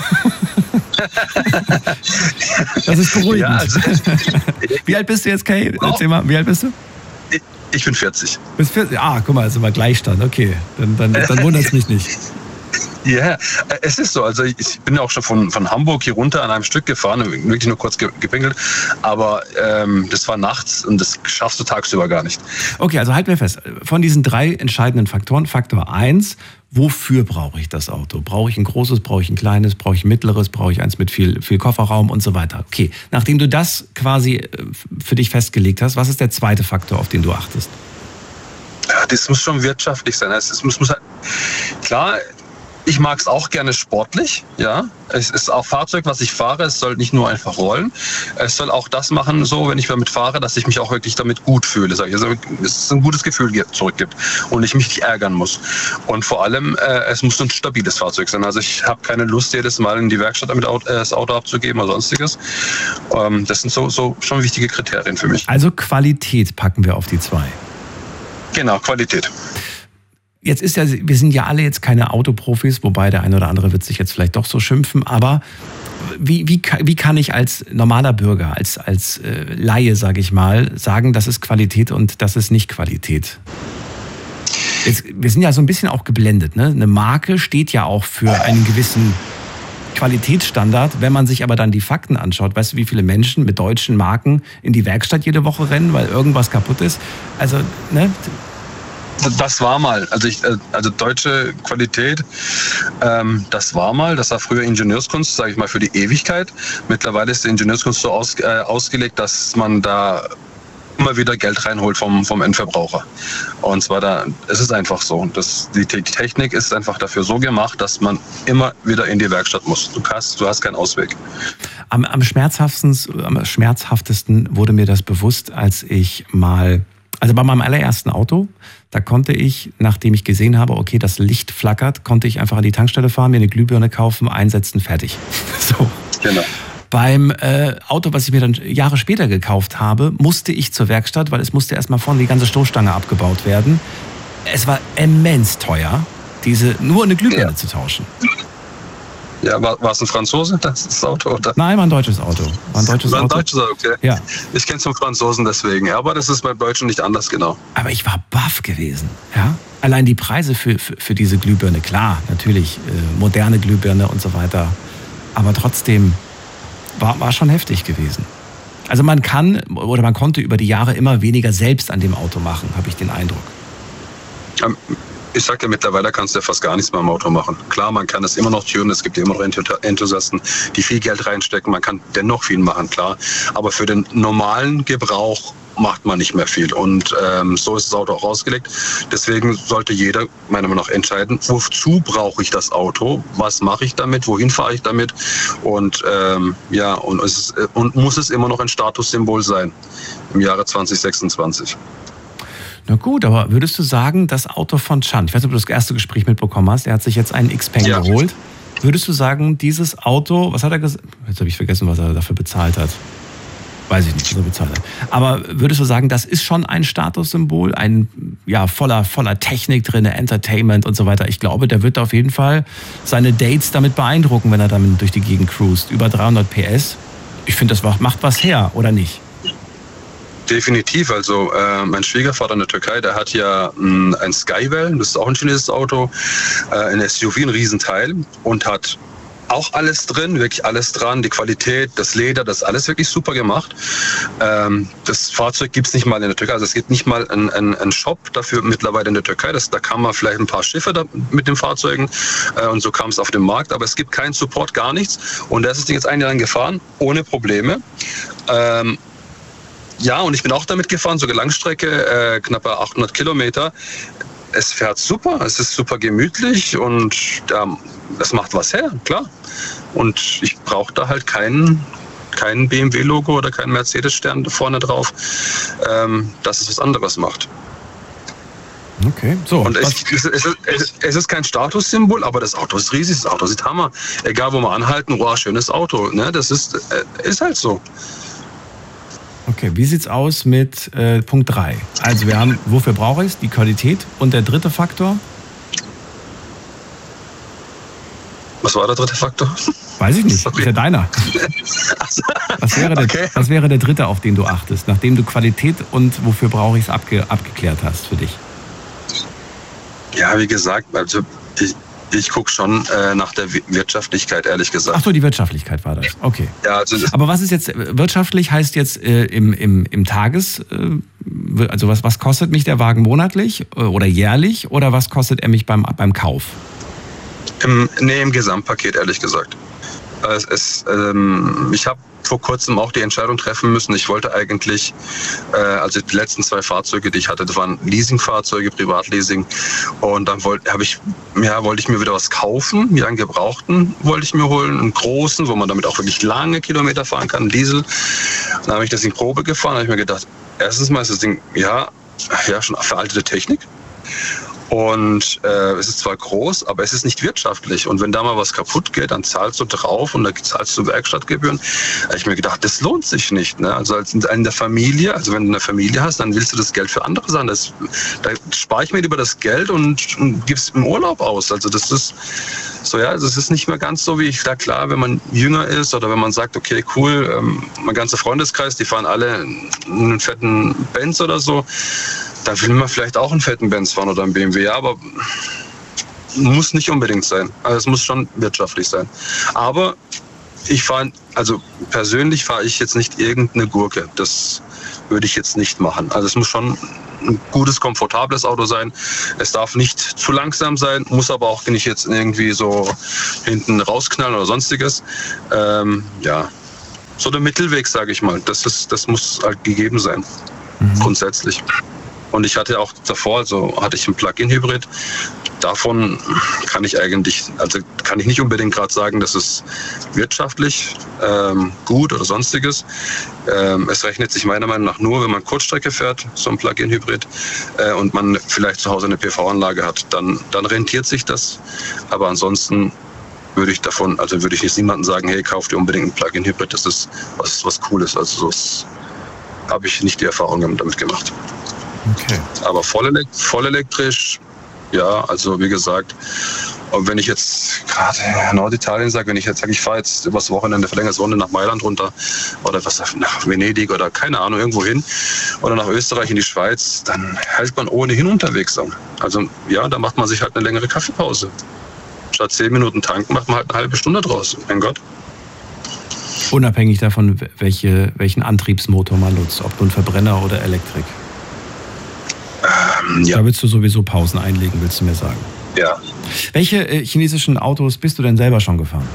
Das ist beruhigend. Ja, also, wie alt bist du jetzt, Kay? Erzähl mal, wie alt bist du? Ich bin 40. Bist 40? Ah, guck mal, ist immer Gleichstand. Okay, dann wundert es mich nicht. Ja, es ist so. Also ich bin ja auch schon von Hamburg hier runter an einem Stück gefahren, wirklich nur kurz gepinkelt. Aber das war nachts und das schaffst du tagsüber gar nicht. Okay, also halt mir fest. Von diesen 3 entscheidenden Faktoren, Faktor 1, wofür brauche ich das Auto? Brauche ich ein großes, brauche ich ein kleines, brauche ich ein mittleres, brauche ich eins mit viel Kofferraum und so weiter. Okay, nachdem du das quasi für dich festgelegt hast, was ist der zweite Faktor, auf den du achtest? Ja, das muss schon wirtschaftlich sein. Es muss halt, klar, ich mag es auch gerne sportlich, ja. Es ist auch Fahrzeug, was ich fahre. Es soll nicht nur einfach rollen. Es soll auch das machen, so, wenn ich damit fahre, dass ich mich auch wirklich damit gut fühle, sage ich. Also, es ein gutes Gefühl zurückgibt und ich mich nicht ärgern muss. Und vor allem, es muss ein stabiles Fahrzeug sein. Also ich habe keine Lust, jedes Mal in die Werkstatt damit das Auto abzugeben oder sonstiges. Das sind so schon wichtige Kriterien für mich. Also Qualität packen wir auf die 2. Genau, Qualität. Jetzt wir sind ja alle jetzt keine Autoprofis, wobei der eine oder andere wird sich jetzt vielleicht doch so schimpfen, aber wie kann ich als normaler Bürger, als Laie, sage ich mal, sagen, das ist Qualität und das ist nicht Qualität? Wir sind ja so ein bisschen auch geblendet, ne? Eine Marke steht ja auch für einen gewissen Qualitätsstandard. Wenn man sich aber dann die Fakten anschaut, weißt du, wie viele Menschen mit deutschen Marken in die Werkstatt jede Woche rennen, weil irgendwas kaputt ist? Also, ne? Das war mal, also deutsche Qualität, das war früher Ingenieurskunst, sage ich mal, für die Ewigkeit. Mittlerweile ist die Ingenieurskunst so ausgelegt, dass man da immer wieder Geld reinholt vom Endverbraucher. Und zwar es ist einfach so. Die Technik ist einfach dafür so gemacht, dass man immer wieder in die Werkstatt muss. Du hast keinen Ausweg. Am schmerzhaftesten wurde mir das bewusst, als ich also bei meinem allerersten Auto, da konnte ich, nachdem ich gesehen habe, okay, das Licht flackert, konnte ich einfach an die Tankstelle fahren, mir eine Glühbirne kaufen, einsetzen, fertig. So. Genau. Beim Auto, was ich mir dann Jahre später gekauft habe, musste ich zur Werkstatt, weil es musste erstmal vorne die ganze Stoßstange abgebaut werden. Es war immens teuer, nur eine Glühbirne zu tauschen. Ja, war es ein Franzose, das Auto? Oder? Nein, war ein deutsches Auto. Ein deutsches Auto, okay. Ja. Ich kenne es vom Franzosen deswegen, ja, aber das ist beim Deutschen nicht anders, genau. Aber ich war baff gewesen, ja. Allein die Preise für diese Glühbirne, klar, natürlich, moderne Glühbirne und so weiter. Aber trotzdem war schon heftig gewesen. Also man konnte über die Jahre immer weniger selbst an dem Auto machen, habe ich den Eindruck. Ich sage ja, mittlerweile kannst du ja fast gar nichts mehr am Auto machen. Klar, man kann es immer noch tunen, es gibt immer noch Enthusiasten, die viel Geld reinstecken, man kann dennoch viel machen, klar. Aber für den normalen Gebrauch macht man nicht mehr viel. Und so ist das Auto auch ausgelegt. Deswegen sollte jeder meiner Meinung nach entscheiden, wozu brauche ich das Auto, was mache ich damit, wohin fahre ich damit und muss es immer noch ein Statussymbol sein im Jahre 2026. Na gut, aber würdest du sagen, das Auto von Chan, ich weiß nicht, ob du das erste Gespräch mitbekommen hast, er hat sich jetzt einen Xpeng geholt. Würdest du sagen, dieses Auto, was hat er gesagt? Jetzt habe ich vergessen, was er dafür bezahlt hat. Weiß ich nicht, was er bezahlt hat. Aber würdest du sagen, das ist schon ein Statussymbol, voller Technik drin, Entertainment und so weiter. Ich glaube, der wird auf jeden Fall seine Dates damit beeindrucken, wenn er damit durch die Gegend cruist. Über 300 PS. Ich finde, das macht was her, oder nicht? Definitiv, also mein Schwiegervater in der Türkei, der hat ja ein Skywell, das ist auch ein chinesisches Auto, ein SUV, ein Riesenteil und hat auch alles drin, wirklich alles dran, die Qualität, das Leder, das ist alles wirklich super gemacht. Das Fahrzeug gibt es nicht mal in der Türkei, also es gibt nicht mal einen Shop dafür mittlerweile in der Türkei, da kann man vielleicht ein paar Schiffe mit den Fahrzeugen und so kam es auf den Markt, aber es gibt keinen Support, gar nichts und der ist das Ding jetzt ein Jahr lang gefahren, ohne Probleme. Ja, und ich bin auch damit gefahren, sogar Langstrecke, knappe 800 Kilometer. Es fährt super, es ist super gemütlich und es macht was her, klar. Und ich brauche da halt kein BMW-Logo oder kein Mercedes-Stern vorne drauf, dass es was anderes macht. Okay, so. Und es ist kein Statussymbol, aber das Auto ist riesig, das Auto sieht Hammer. Egal, wo wir anhalten, wow, schönes Auto, ne? Das ist halt so. Okay, wie sieht's aus mit Punkt 3? Also wir haben, wofür brauche ich es? Die Qualität. Und der dritte Faktor? Was war der dritte Faktor? Weiß ich nicht, das ist ja deiner. Was wäre der dritte, auf den du achtest, nachdem du Qualität und wofür brauche ich es abgeklärt hast für dich? Ja, wie gesagt, also ich gucke schon nach der Wirtschaftlichkeit, ehrlich gesagt. Ach so, die Wirtschaftlichkeit war das. Okay. Ja, also aber was ist jetzt, wirtschaftlich heißt jetzt im Tages, also was kostet mich der Wagen monatlich oder jährlich oder was kostet er mich beim Kauf? Im Gesamtpaket, ehrlich gesagt. Ich habe vor kurzem auch die Entscheidung treffen müssen. Ich wollte eigentlich, also die letzten 2 Fahrzeuge, die ich hatte, das waren Leasingfahrzeuge, Privatleasing. Und dann wollte ich mir wieder was kaufen, mir einen Gebrauchten wollte ich mir holen, einen großen, wo man damit auch wirklich lange Kilometer fahren kann, Diesel. Dann habe ich das in Probe gefahren, habe ich mir gedacht, erstens mal ist das Ding, schon veraltete Technik. Und es ist zwar groß, aber es ist nicht wirtschaftlich. Und wenn da mal was kaputt geht, dann zahlst du drauf und dann zahlst du Werkstattgebühren. Da habe ich mir gedacht, das lohnt sich nicht. Ne? Also in der Familie, also wenn du eine Familie hast, dann willst du das Geld für andere Sachen. Da spare ich mir lieber das Geld und gebe es im Urlaub aus. Also das ist so, ja, das ist nicht mehr ganz so wie klar, wenn man jünger ist oder wenn man sagt, okay, cool, mein ganzer Freundeskreis, die fahren alle einen fetten Benz oder so. Da will man vielleicht auch einen fetten Benz fahren oder einen BMW, aber muss nicht unbedingt sein. Also es muss schon wirtschaftlich sein. Aber persönlich fahre ich jetzt nicht irgendeine Gurke. Das würde ich jetzt nicht machen. Also es muss schon ein gutes, komfortables Auto sein. Es darf nicht zu langsam sein, muss aber auch nicht jetzt irgendwie so hinten rausknallen oder sonstiges. So der Mittelweg, sage ich mal. Das muss halt gegeben sein, grundsätzlich. Und ich hatte auch davor, hatte ich einen Plug-in-Hybrid. Davon kann ich nicht unbedingt gerade sagen, dass es wirtschaftlich gut oder sonstiges. Es rechnet sich meiner Meinung nach nur, wenn man Kurzstrecke fährt, so ein Plug-in-Hybrid, und man vielleicht zu Hause eine PV-Anlage hat, dann rentiert sich das. Aber ansonsten würde ich jetzt niemandem sagen, hey, kauf dir unbedingt einen Plug-in-Hybrid, das ist was Cooles. Also so habe ich nicht die Erfahrung damit gemacht. Okay. Aber voll elektrisch, ja, also wie gesagt, und wenn ich jetzt gerade Norditalien sage, wenn ich jetzt sage, ich fahre jetzt übers Wochenende, verlängertes Wochenende nach Mailand runter oder nach Venedig oder keine Ahnung, irgendwo hin oder nach Österreich in die Schweiz, dann hält man ohnehin unterwegs an. Also ja, da macht man sich halt eine längere Kaffeepause. Statt 10 Minuten tanken macht man halt eine halbe Stunde draus. Mein Gott. Unabhängig davon, welchen Antriebsmotor man nutzt, ob nun Verbrenner oder Elektrik. Ja. Da willst du sowieso Pausen einlegen, willst du mir sagen? Ja. Welche chinesischen Autos bist du denn selber schon gefahren?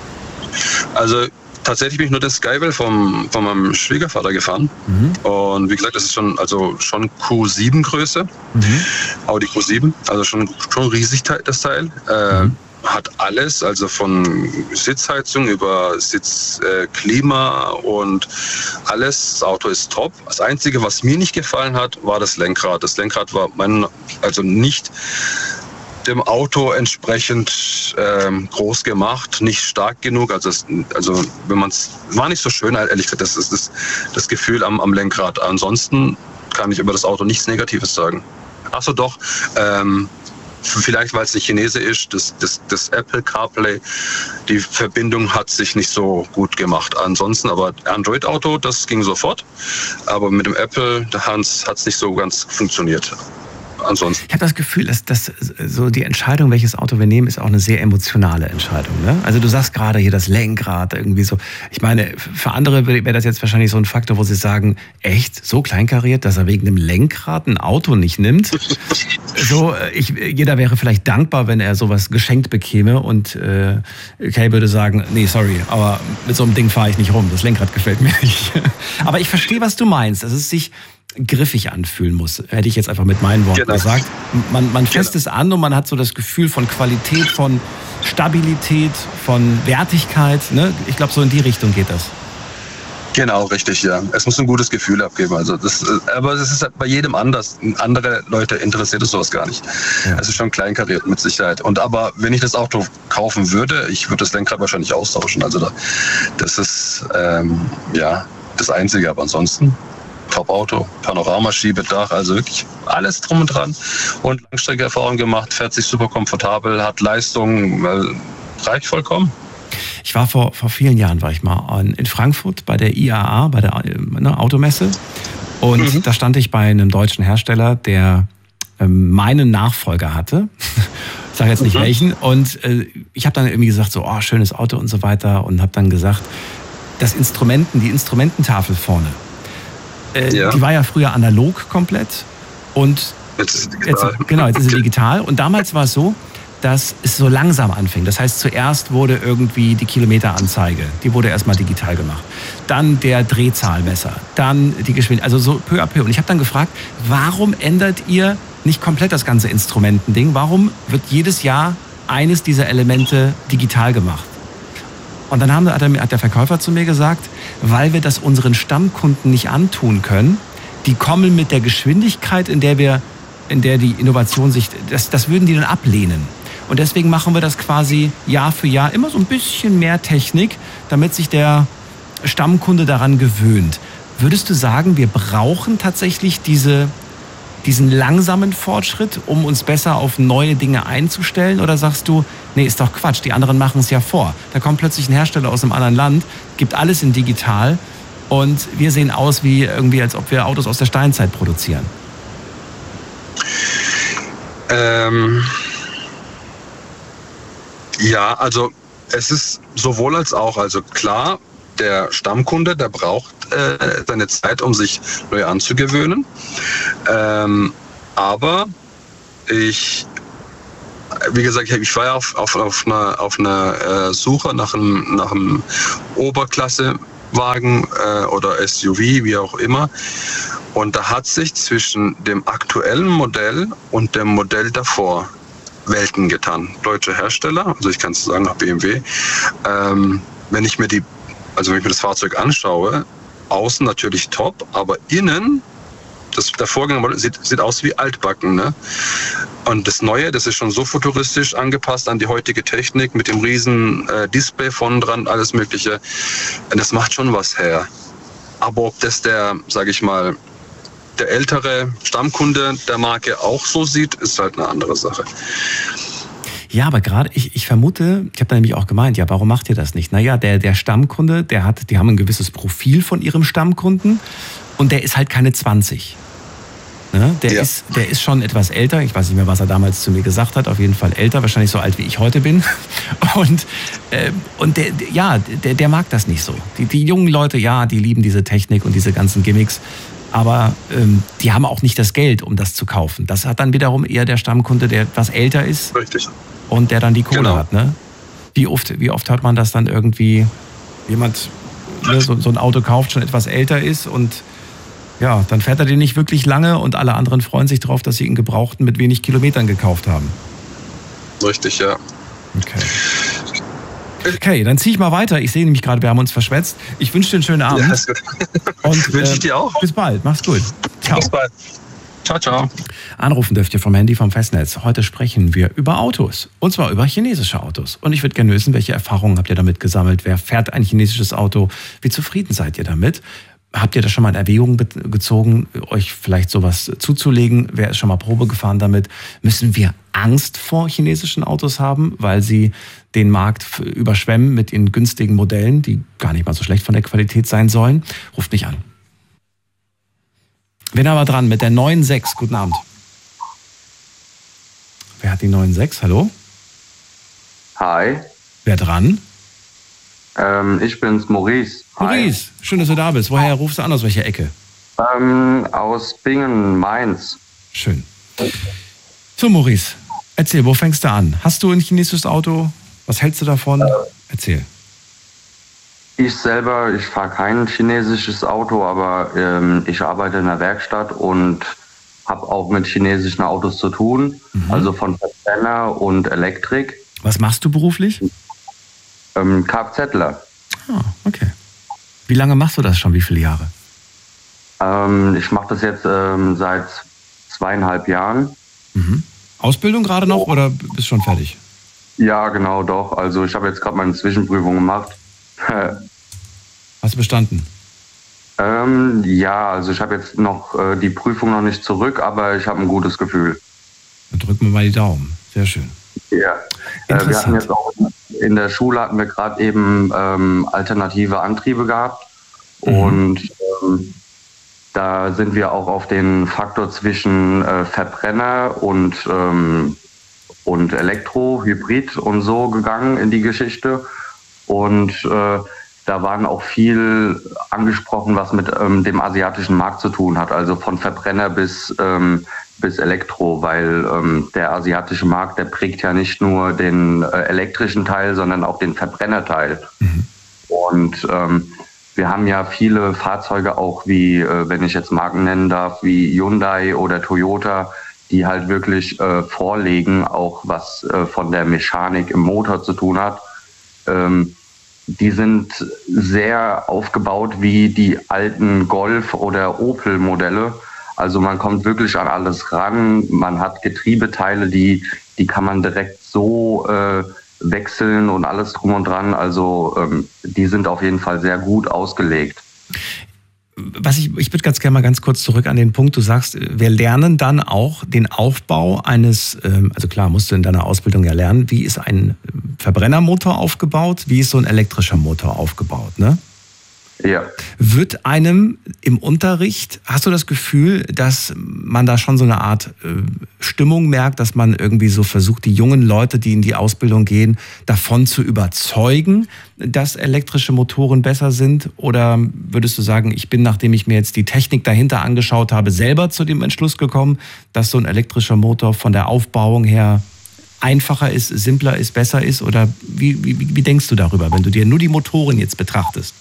Also tatsächlich bin ich nur den Skywell von meinem Schwiegervater gefahren. Und wie gesagt, das ist schon Q7-Größe. Audi Q7, also schon riesig das Teil. Hat alles, also von Sitzheizung über Sitzklima und alles. Das Auto ist top. Das Einzige, was mir nicht gefallen hat, war das Lenkrad. Das Lenkrad war nicht dem Auto entsprechend groß gemacht, nicht stark genug. Also war nicht so schön, ehrlich gesagt. Das ist das Gefühl am Lenkrad. Ansonsten kann ich über das Auto nichts Negatives sagen. Achso, doch. Vielleicht, weil es nicht Chinese ist, das Apple CarPlay, die Verbindung hat sich nicht so gut gemacht. Ansonsten aber Android-Auto, das ging sofort. Aber mit dem Apple, hat es nicht so ganz funktioniert. Ansonsten. Ich habe das Gefühl, dass so die Entscheidung, welches Auto wir nehmen, ist auch eine sehr emotionale Entscheidung. Ne? Also du sagst gerade hier das Lenkrad irgendwie so. Ich meine, für andere wäre das jetzt wahrscheinlich so ein Faktor, wo sie sagen, echt, so kleinkariert, dass er wegen einem Lenkrad ein Auto nicht nimmt. Jeder wäre vielleicht dankbar, wenn er sowas geschenkt bekäme und Kay würde sagen, nee, sorry, aber mit so einem Ding fahre ich nicht rum, das Lenkrad gefällt mir nicht. Aber ich verstehe, was du meinst, dass es sich griffig anfühlen muss, hätte ich jetzt einfach mit meinen Worten gesagt. Man fasst es an und man hat so das Gefühl von Qualität, von Stabilität, von Wertigkeit. Ne? Ich glaube, so in die Richtung geht das. Genau, richtig, ja. Es muss ein gutes Gefühl abgeben. Aber es ist halt bei jedem anders. Andere Leute interessiert es sowas gar nicht. Ja. Es ist schon kleinkariert mit Sicherheit. Aber wenn ich das Auto kaufen würde, ich würde das Lenkrad wahrscheinlich austauschen. Also das ist das Einzige. Aber ansonsten Top-Auto, Panoramaschiebedach, also wirklich alles drum und dran. Und Langstrecke-Erfahrung gemacht, fährt sich super komfortabel, hat Leistung, reicht vollkommen. Ich war vor vielen Jahren, war ich mal in Frankfurt bei der IAA, bei der Automesse. Und da stand ich bei einem deutschen Hersteller, der meinen Nachfolger hatte. Ich sage jetzt nicht welchen. Und ich habe dann irgendwie gesagt, so, schönes Auto und so weiter. Und habe dann gesagt, die Instrumententafel vorne, die war ja früher analog komplett und jetzt ist sie digital. Und damals war es so, dass es so langsam anfing. Das heißt, zuerst wurde irgendwie die Kilometeranzeige, die wurde erstmal digital gemacht. Dann der Drehzahlmesser, dann die Geschwindigkeit, also so peu à peu. Und ich habe dann gefragt, warum ändert ihr nicht komplett das ganze Instrumentending? Warum wird jedes Jahr eines dieser Elemente digital gemacht? Und dann hat der Verkäufer zu mir gesagt, weil wir das unseren Stammkunden nicht antun können, die kommen mit der Geschwindigkeit, in der die Innovation sich, das würden die dann ablehnen. Und deswegen machen wir das quasi Jahr für Jahr immer so ein bisschen mehr Technik, damit sich der Stammkunde daran gewöhnt. Würdest du sagen, wir brauchen tatsächlich diesen langsamen Fortschritt, um uns besser auf neue Dinge einzustellen? Oder sagst du, nee, ist doch Quatsch, die anderen machen es ja vor. Da kommt plötzlich ein Hersteller aus einem anderen Land, gibt alles in digital und wir sehen aus wie irgendwie, als ob wir Autos aus der Steinzeit produzieren. Ja, also es ist sowohl als auch. Also klar, der Stammkunde, der braucht seine Zeit, um sich neu anzugewöhnen. Aber wie gesagt, ich war ja auf einer Suche nach einem Oberklassewagen oder SUV, wie auch immer. Und da hat sich zwischen dem aktuellen Modell und dem Modell davor Welten getan. Deutsche Hersteller, also ich kann es sagen, BMW. Wenn ich mir das Fahrzeug anschaue, außen natürlich top, aber innen, der Vorgängermodell sieht aus wie altbacken, ne? Und das Neue, das ist schon so futuristisch angepasst an die heutige Technik mit dem riesen Display vorne dran, alles Mögliche. Das macht schon was her. Aber ob das der ältere Stammkunde der Marke auch so sieht, ist halt eine andere Sache. Ja, aber gerade, ich vermute, ich habe da nämlich auch gemeint, ja, warum macht ihr das nicht? Naja, der Stammkunde, die haben ein gewisses Profil von ihrem Stammkunden und der ist halt keine 20. Ne? Der ist schon etwas älter, ich weiß nicht mehr, was er damals zu mir gesagt hat, auf jeden Fall älter, wahrscheinlich so alt, wie ich heute bin. Und der mag das nicht so. Die jungen Leute, ja, die lieben diese Technik und diese ganzen Gimmicks, aber die haben auch nicht das Geld, um das zu kaufen. Das hat dann wiederum eher der Stammkunde, der etwas älter ist. Richtig. Und der dann die Kohle hat, ne? Wie oft hat man das dann irgendwie, jemand, ne, so ein Auto kauft, schon etwas älter ist und ja, dann fährt er den nicht wirklich lange und alle anderen freuen sich darauf, dass sie ihn gebrauchten mit wenig Kilometern gekauft haben. Richtig, ja. Okay, dann ziehe ich mal weiter. Ich sehe nämlich gerade, wir haben uns verschwätzt. Ich wünsche dir einen schönen Abend. Ja, ist gut. Und wünsche ich dir auch. Bis bald, mach's gut. Ciao. Bis bald. Ciao, ciao. Anrufen dürft ihr vom Handy vom Festnetz. Heute sprechen wir über Autos. Und zwar über chinesische Autos. Und ich würde gerne wissen, welche Erfahrungen habt ihr damit gesammelt? Wer fährt ein chinesisches Auto? Wie zufrieden seid ihr damit? Habt ihr das schon mal in Erwägung gezogen, euch vielleicht sowas zuzulegen? Wer ist schon mal Probe gefahren damit? Müssen wir Angst vor chinesischen Autos haben, weil sie den Markt überschwemmen mit ihren günstigen Modellen, die gar nicht mal so schlecht von der Qualität sein sollen? Ruft mich an. Bin aber dran mit der 9.6. Guten Abend. Wer hat die 9.6? Hallo? Hi. Wer dran? Ich bin's, Maurice. Maurice, schön, dass du da bist. Woher rufst du an? Aus welcher Ecke? Aus Bingen, Mainz. Schön. So, Maurice, erzähl, wo fängst du an? Hast du ein chinesisches Auto? Was hältst du davon? Erzähl. Ich fahre kein chinesisches Auto, aber ich arbeite in der Werkstatt und habe auch mit chinesischen Autos zu tun. Also von Verbrenner und Elektrik. Was machst du beruflich? Kfzler. Ah, okay. Wie lange machst du das schon? Wie viele Jahre? Ich mache das jetzt seit 2,5 Jahren. Ausbildung gerade noch oder bist schon fertig? Ja, genau, doch. Also ich habe jetzt gerade meine Zwischenprüfung gemacht. Hast du bestanden? Ja, also ich habe jetzt noch die Prüfung noch nicht zurück, aber ich habe ein gutes Gefühl. Dann drücken wir mal die Daumen. Sehr schön. Ja. Wir hatten jetzt auch in der Schule hatten wir gerade eben alternative Antriebe gehabt und da sind wir auch auf den Faktor zwischen Verbrenner und Elektro, Hybrid und so gegangen in die Geschichte und da waren auch viel angesprochen, was mit dem asiatischen Markt zu tun hat, also von Verbrenner bis Elektro, weil der asiatische Markt, der prägt ja nicht nur den elektrischen Teil, sondern auch den Verbrennerteil. Und wir haben ja viele Fahrzeuge auch wie, wenn ich jetzt Marken nennen darf, wie Hyundai oder Toyota, die halt wirklich vorlegen, auch was von der Mechanik im Motor zu tun hat. Die sind sehr aufgebaut wie die alten Golf- oder Opel-Modelle. Also man kommt wirklich an alles ran. Man hat Getriebeteile, die kann man direkt so wechseln und alles drum und dran. Also die sind auf jeden Fall sehr gut ausgelegt. Ich würde ganz gerne mal ganz kurz zurück an den Punkt, du sagst, wir lernen dann auch den Aufbau eines, also klar, musst du in deiner Ausbildung ja lernen, wie ist ein Verbrennermotor aufgebaut, wie ist so ein elektrischer Motor aufgebaut, ne? Ja. Wird einem im Unterricht, hast du das Gefühl, dass man da schon so eine Art Stimmung merkt, dass man irgendwie so versucht, die jungen Leute, die in die Ausbildung gehen, davon zu überzeugen, dass elektrische Motoren besser sind? Oder würdest du sagen, ich bin, nachdem ich mir jetzt die Technik dahinter angeschaut habe, selber zu dem Entschluss gekommen, dass so ein elektrischer Motor von der Aufbauung her einfacher ist, simpler ist, besser ist? Oder wie denkst du darüber, wenn du dir nur die Motoren jetzt betrachtest?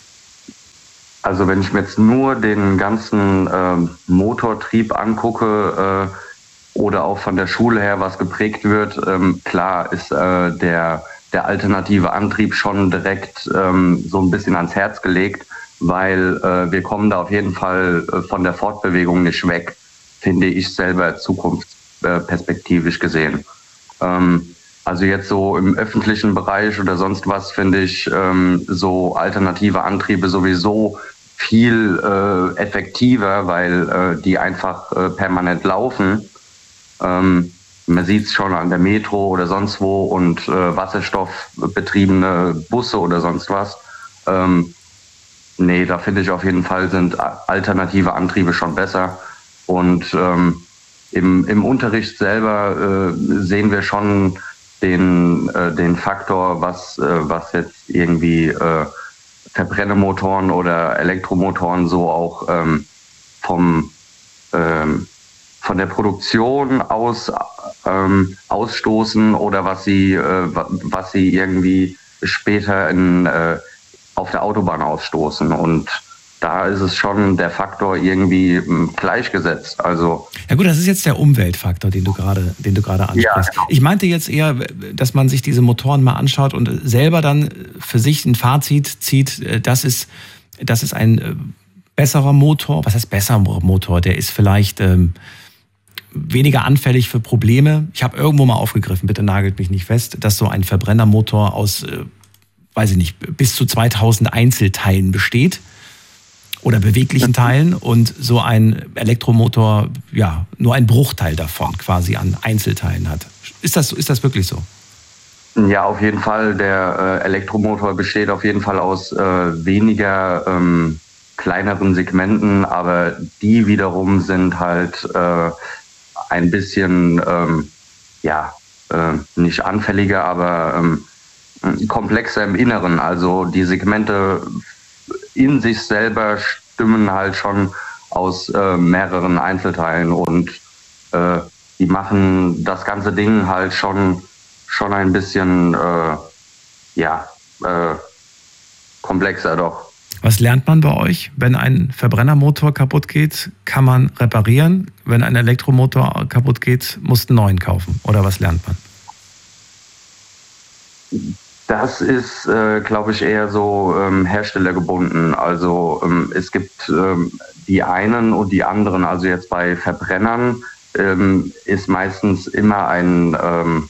Also wenn ich mir jetzt nur den ganzen Motortrieb angucke oder auch von der Schule her, was geprägt wird, klar ist der alternative Antrieb schon direkt so ein bisschen ans Herz gelegt, weil wir kommen da auf jeden Fall von der Fortbewegung nicht weg, finde ich selber zukunftsperspektivisch gesehen. Also jetzt so im öffentlichen Bereich oder sonst was finde ich so alternative Antriebe sowieso viel effektiver, weil die einfach permanent laufen. Man sieht es schon an der Metro oder sonst wo und wasserstoffbetriebene Busse oder sonst was. Nee, da finde ich auf jeden Fall sind alternative Antriebe schon besser. Und im Unterricht selber sehen wir schon den Faktor, was jetzt irgendwie Verbrennermotoren oder Elektromotoren so auch von der Produktion ausstoßen oder was sie irgendwie später auf der Autobahn ausstoßen. Und da ist es schon der Faktor irgendwie gleichgesetzt. Also ja gut, das ist jetzt der Umweltfaktor, den du gerade ansprichst. Ja, genau. Ich meinte jetzt eher, dass man sich diese Motoren mal anschaut und selber dann für sich ein Fazit zieht, das ist ein besserer Motor. Was heißt besserer Motor? Der ist vielleicht weniger anfällig für Probleme. Ich habe irgendwo mal aufgegriffen, bitte nagelt mich nicht fest, dass so ein Verbrennermotor aus, weiß ich nicht, bis zu 2000 Einzelteilen besteht. Oder beweglichen Teilen und so ein Elektromotor ja nur ein Bruchteil davon quasi an Einzelteilen hat. Ist das wirklich so? Ja, auf jeden Fall. Der Elektromotor besteht auf jeden Fall aus weniger kleineren Segmenten, aber die wiederum sind halt ein bisschen nicht anfälliger, aber komplexer im Inneren. Also die Segmente in sich selber stimmen halt schon aus mehreren Einzelteilen und die machen das ganze Ding halt schon ein bisschen komplexer doch. Was lernt man bei euch? Wenn ein Verbrennermotor kaputt geht, kann man reparieren. Wenn ein Elektromotor kaputt geht, musst du einen neuen kaufen. Oder was lernt man? Das ist, glaube ich, eher so herstellergebunden. Also es gibt die einen und die anderen. Also jetzt bei Verbrennern ist meistens immer eine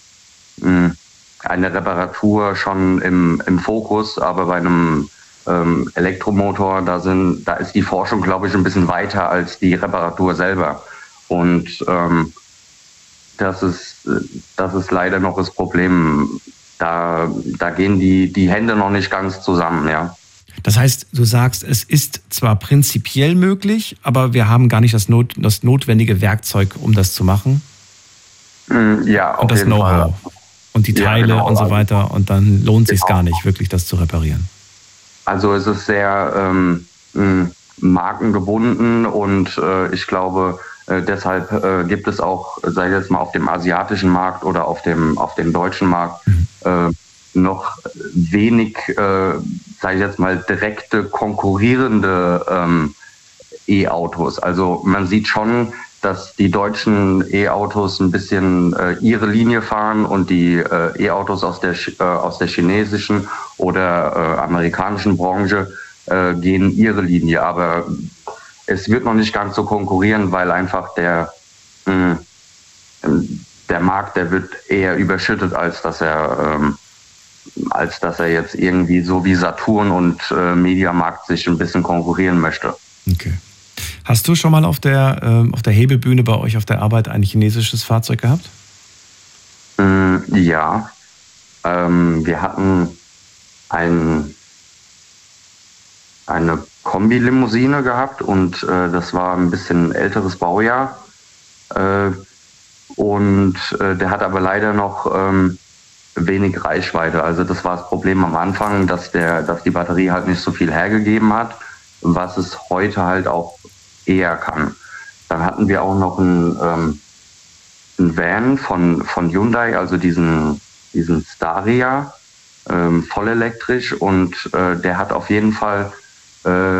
Reparatur schon im Fokus. Aber bei einem Elektromotor, da ist die Forschung, glaube ich, ein bisschen weiter als die Reparatur selber. Und das ist leider noch das Problem. Da gehen die Hände noch nicht ganz zusammen, ja. Das heißt, du sagst, es ist zwar prinzipiell möglich, aber wir haben gar nicht das notwendige Werkzeug, um das zu machen. Ja, und das Know-how und die Teile genau, und so weiter. Und dann lohnt es sich gar nicht, wirklich das zu reparieren. Also es ist sehr markengebunden und ich glaube, deshalb gibt es auch, sag ich jetzt mal, auf dem asiatischen Markt oder auf dem deutschen Markt noch wenig, sage ich jetzt mal, direkte konkurrierende E-Autos. Also man sieht schon, dass die deutschen E-Autos ein bisschen ihre Linie fahren und die E-Autos aus der chinesischen oder amerikanischen Branche gehen ihre Linie. Aber es wird noch nicht ganz so konkurrieren, weil einfach der Markt, der wird eher überschüttet, als dass er jetzt irgendwie so wie Saturn und Mediamarkt sich ein bisschen konkurrieren möchte. Okay. Hast du schon mal auf der Hebebühne bei euch auf der Arbeit ein chinesisches Fahrzeug gehabt? Ja. Wir hatten ein eine Kombi-Limousine gehabt und das war ein bisschen älteres Baujahr. Der hat aber leider noch wenig Reichweite. Also das war das Problem am Anfang, dass die Batterie halt nicht so viel hergegeben hat, was es heute halt auch eher kann. Dann hatten wir auch noch einen Van von Hyundai, also diesen Staria, voll elektrisch, und der hat auf jeden Fall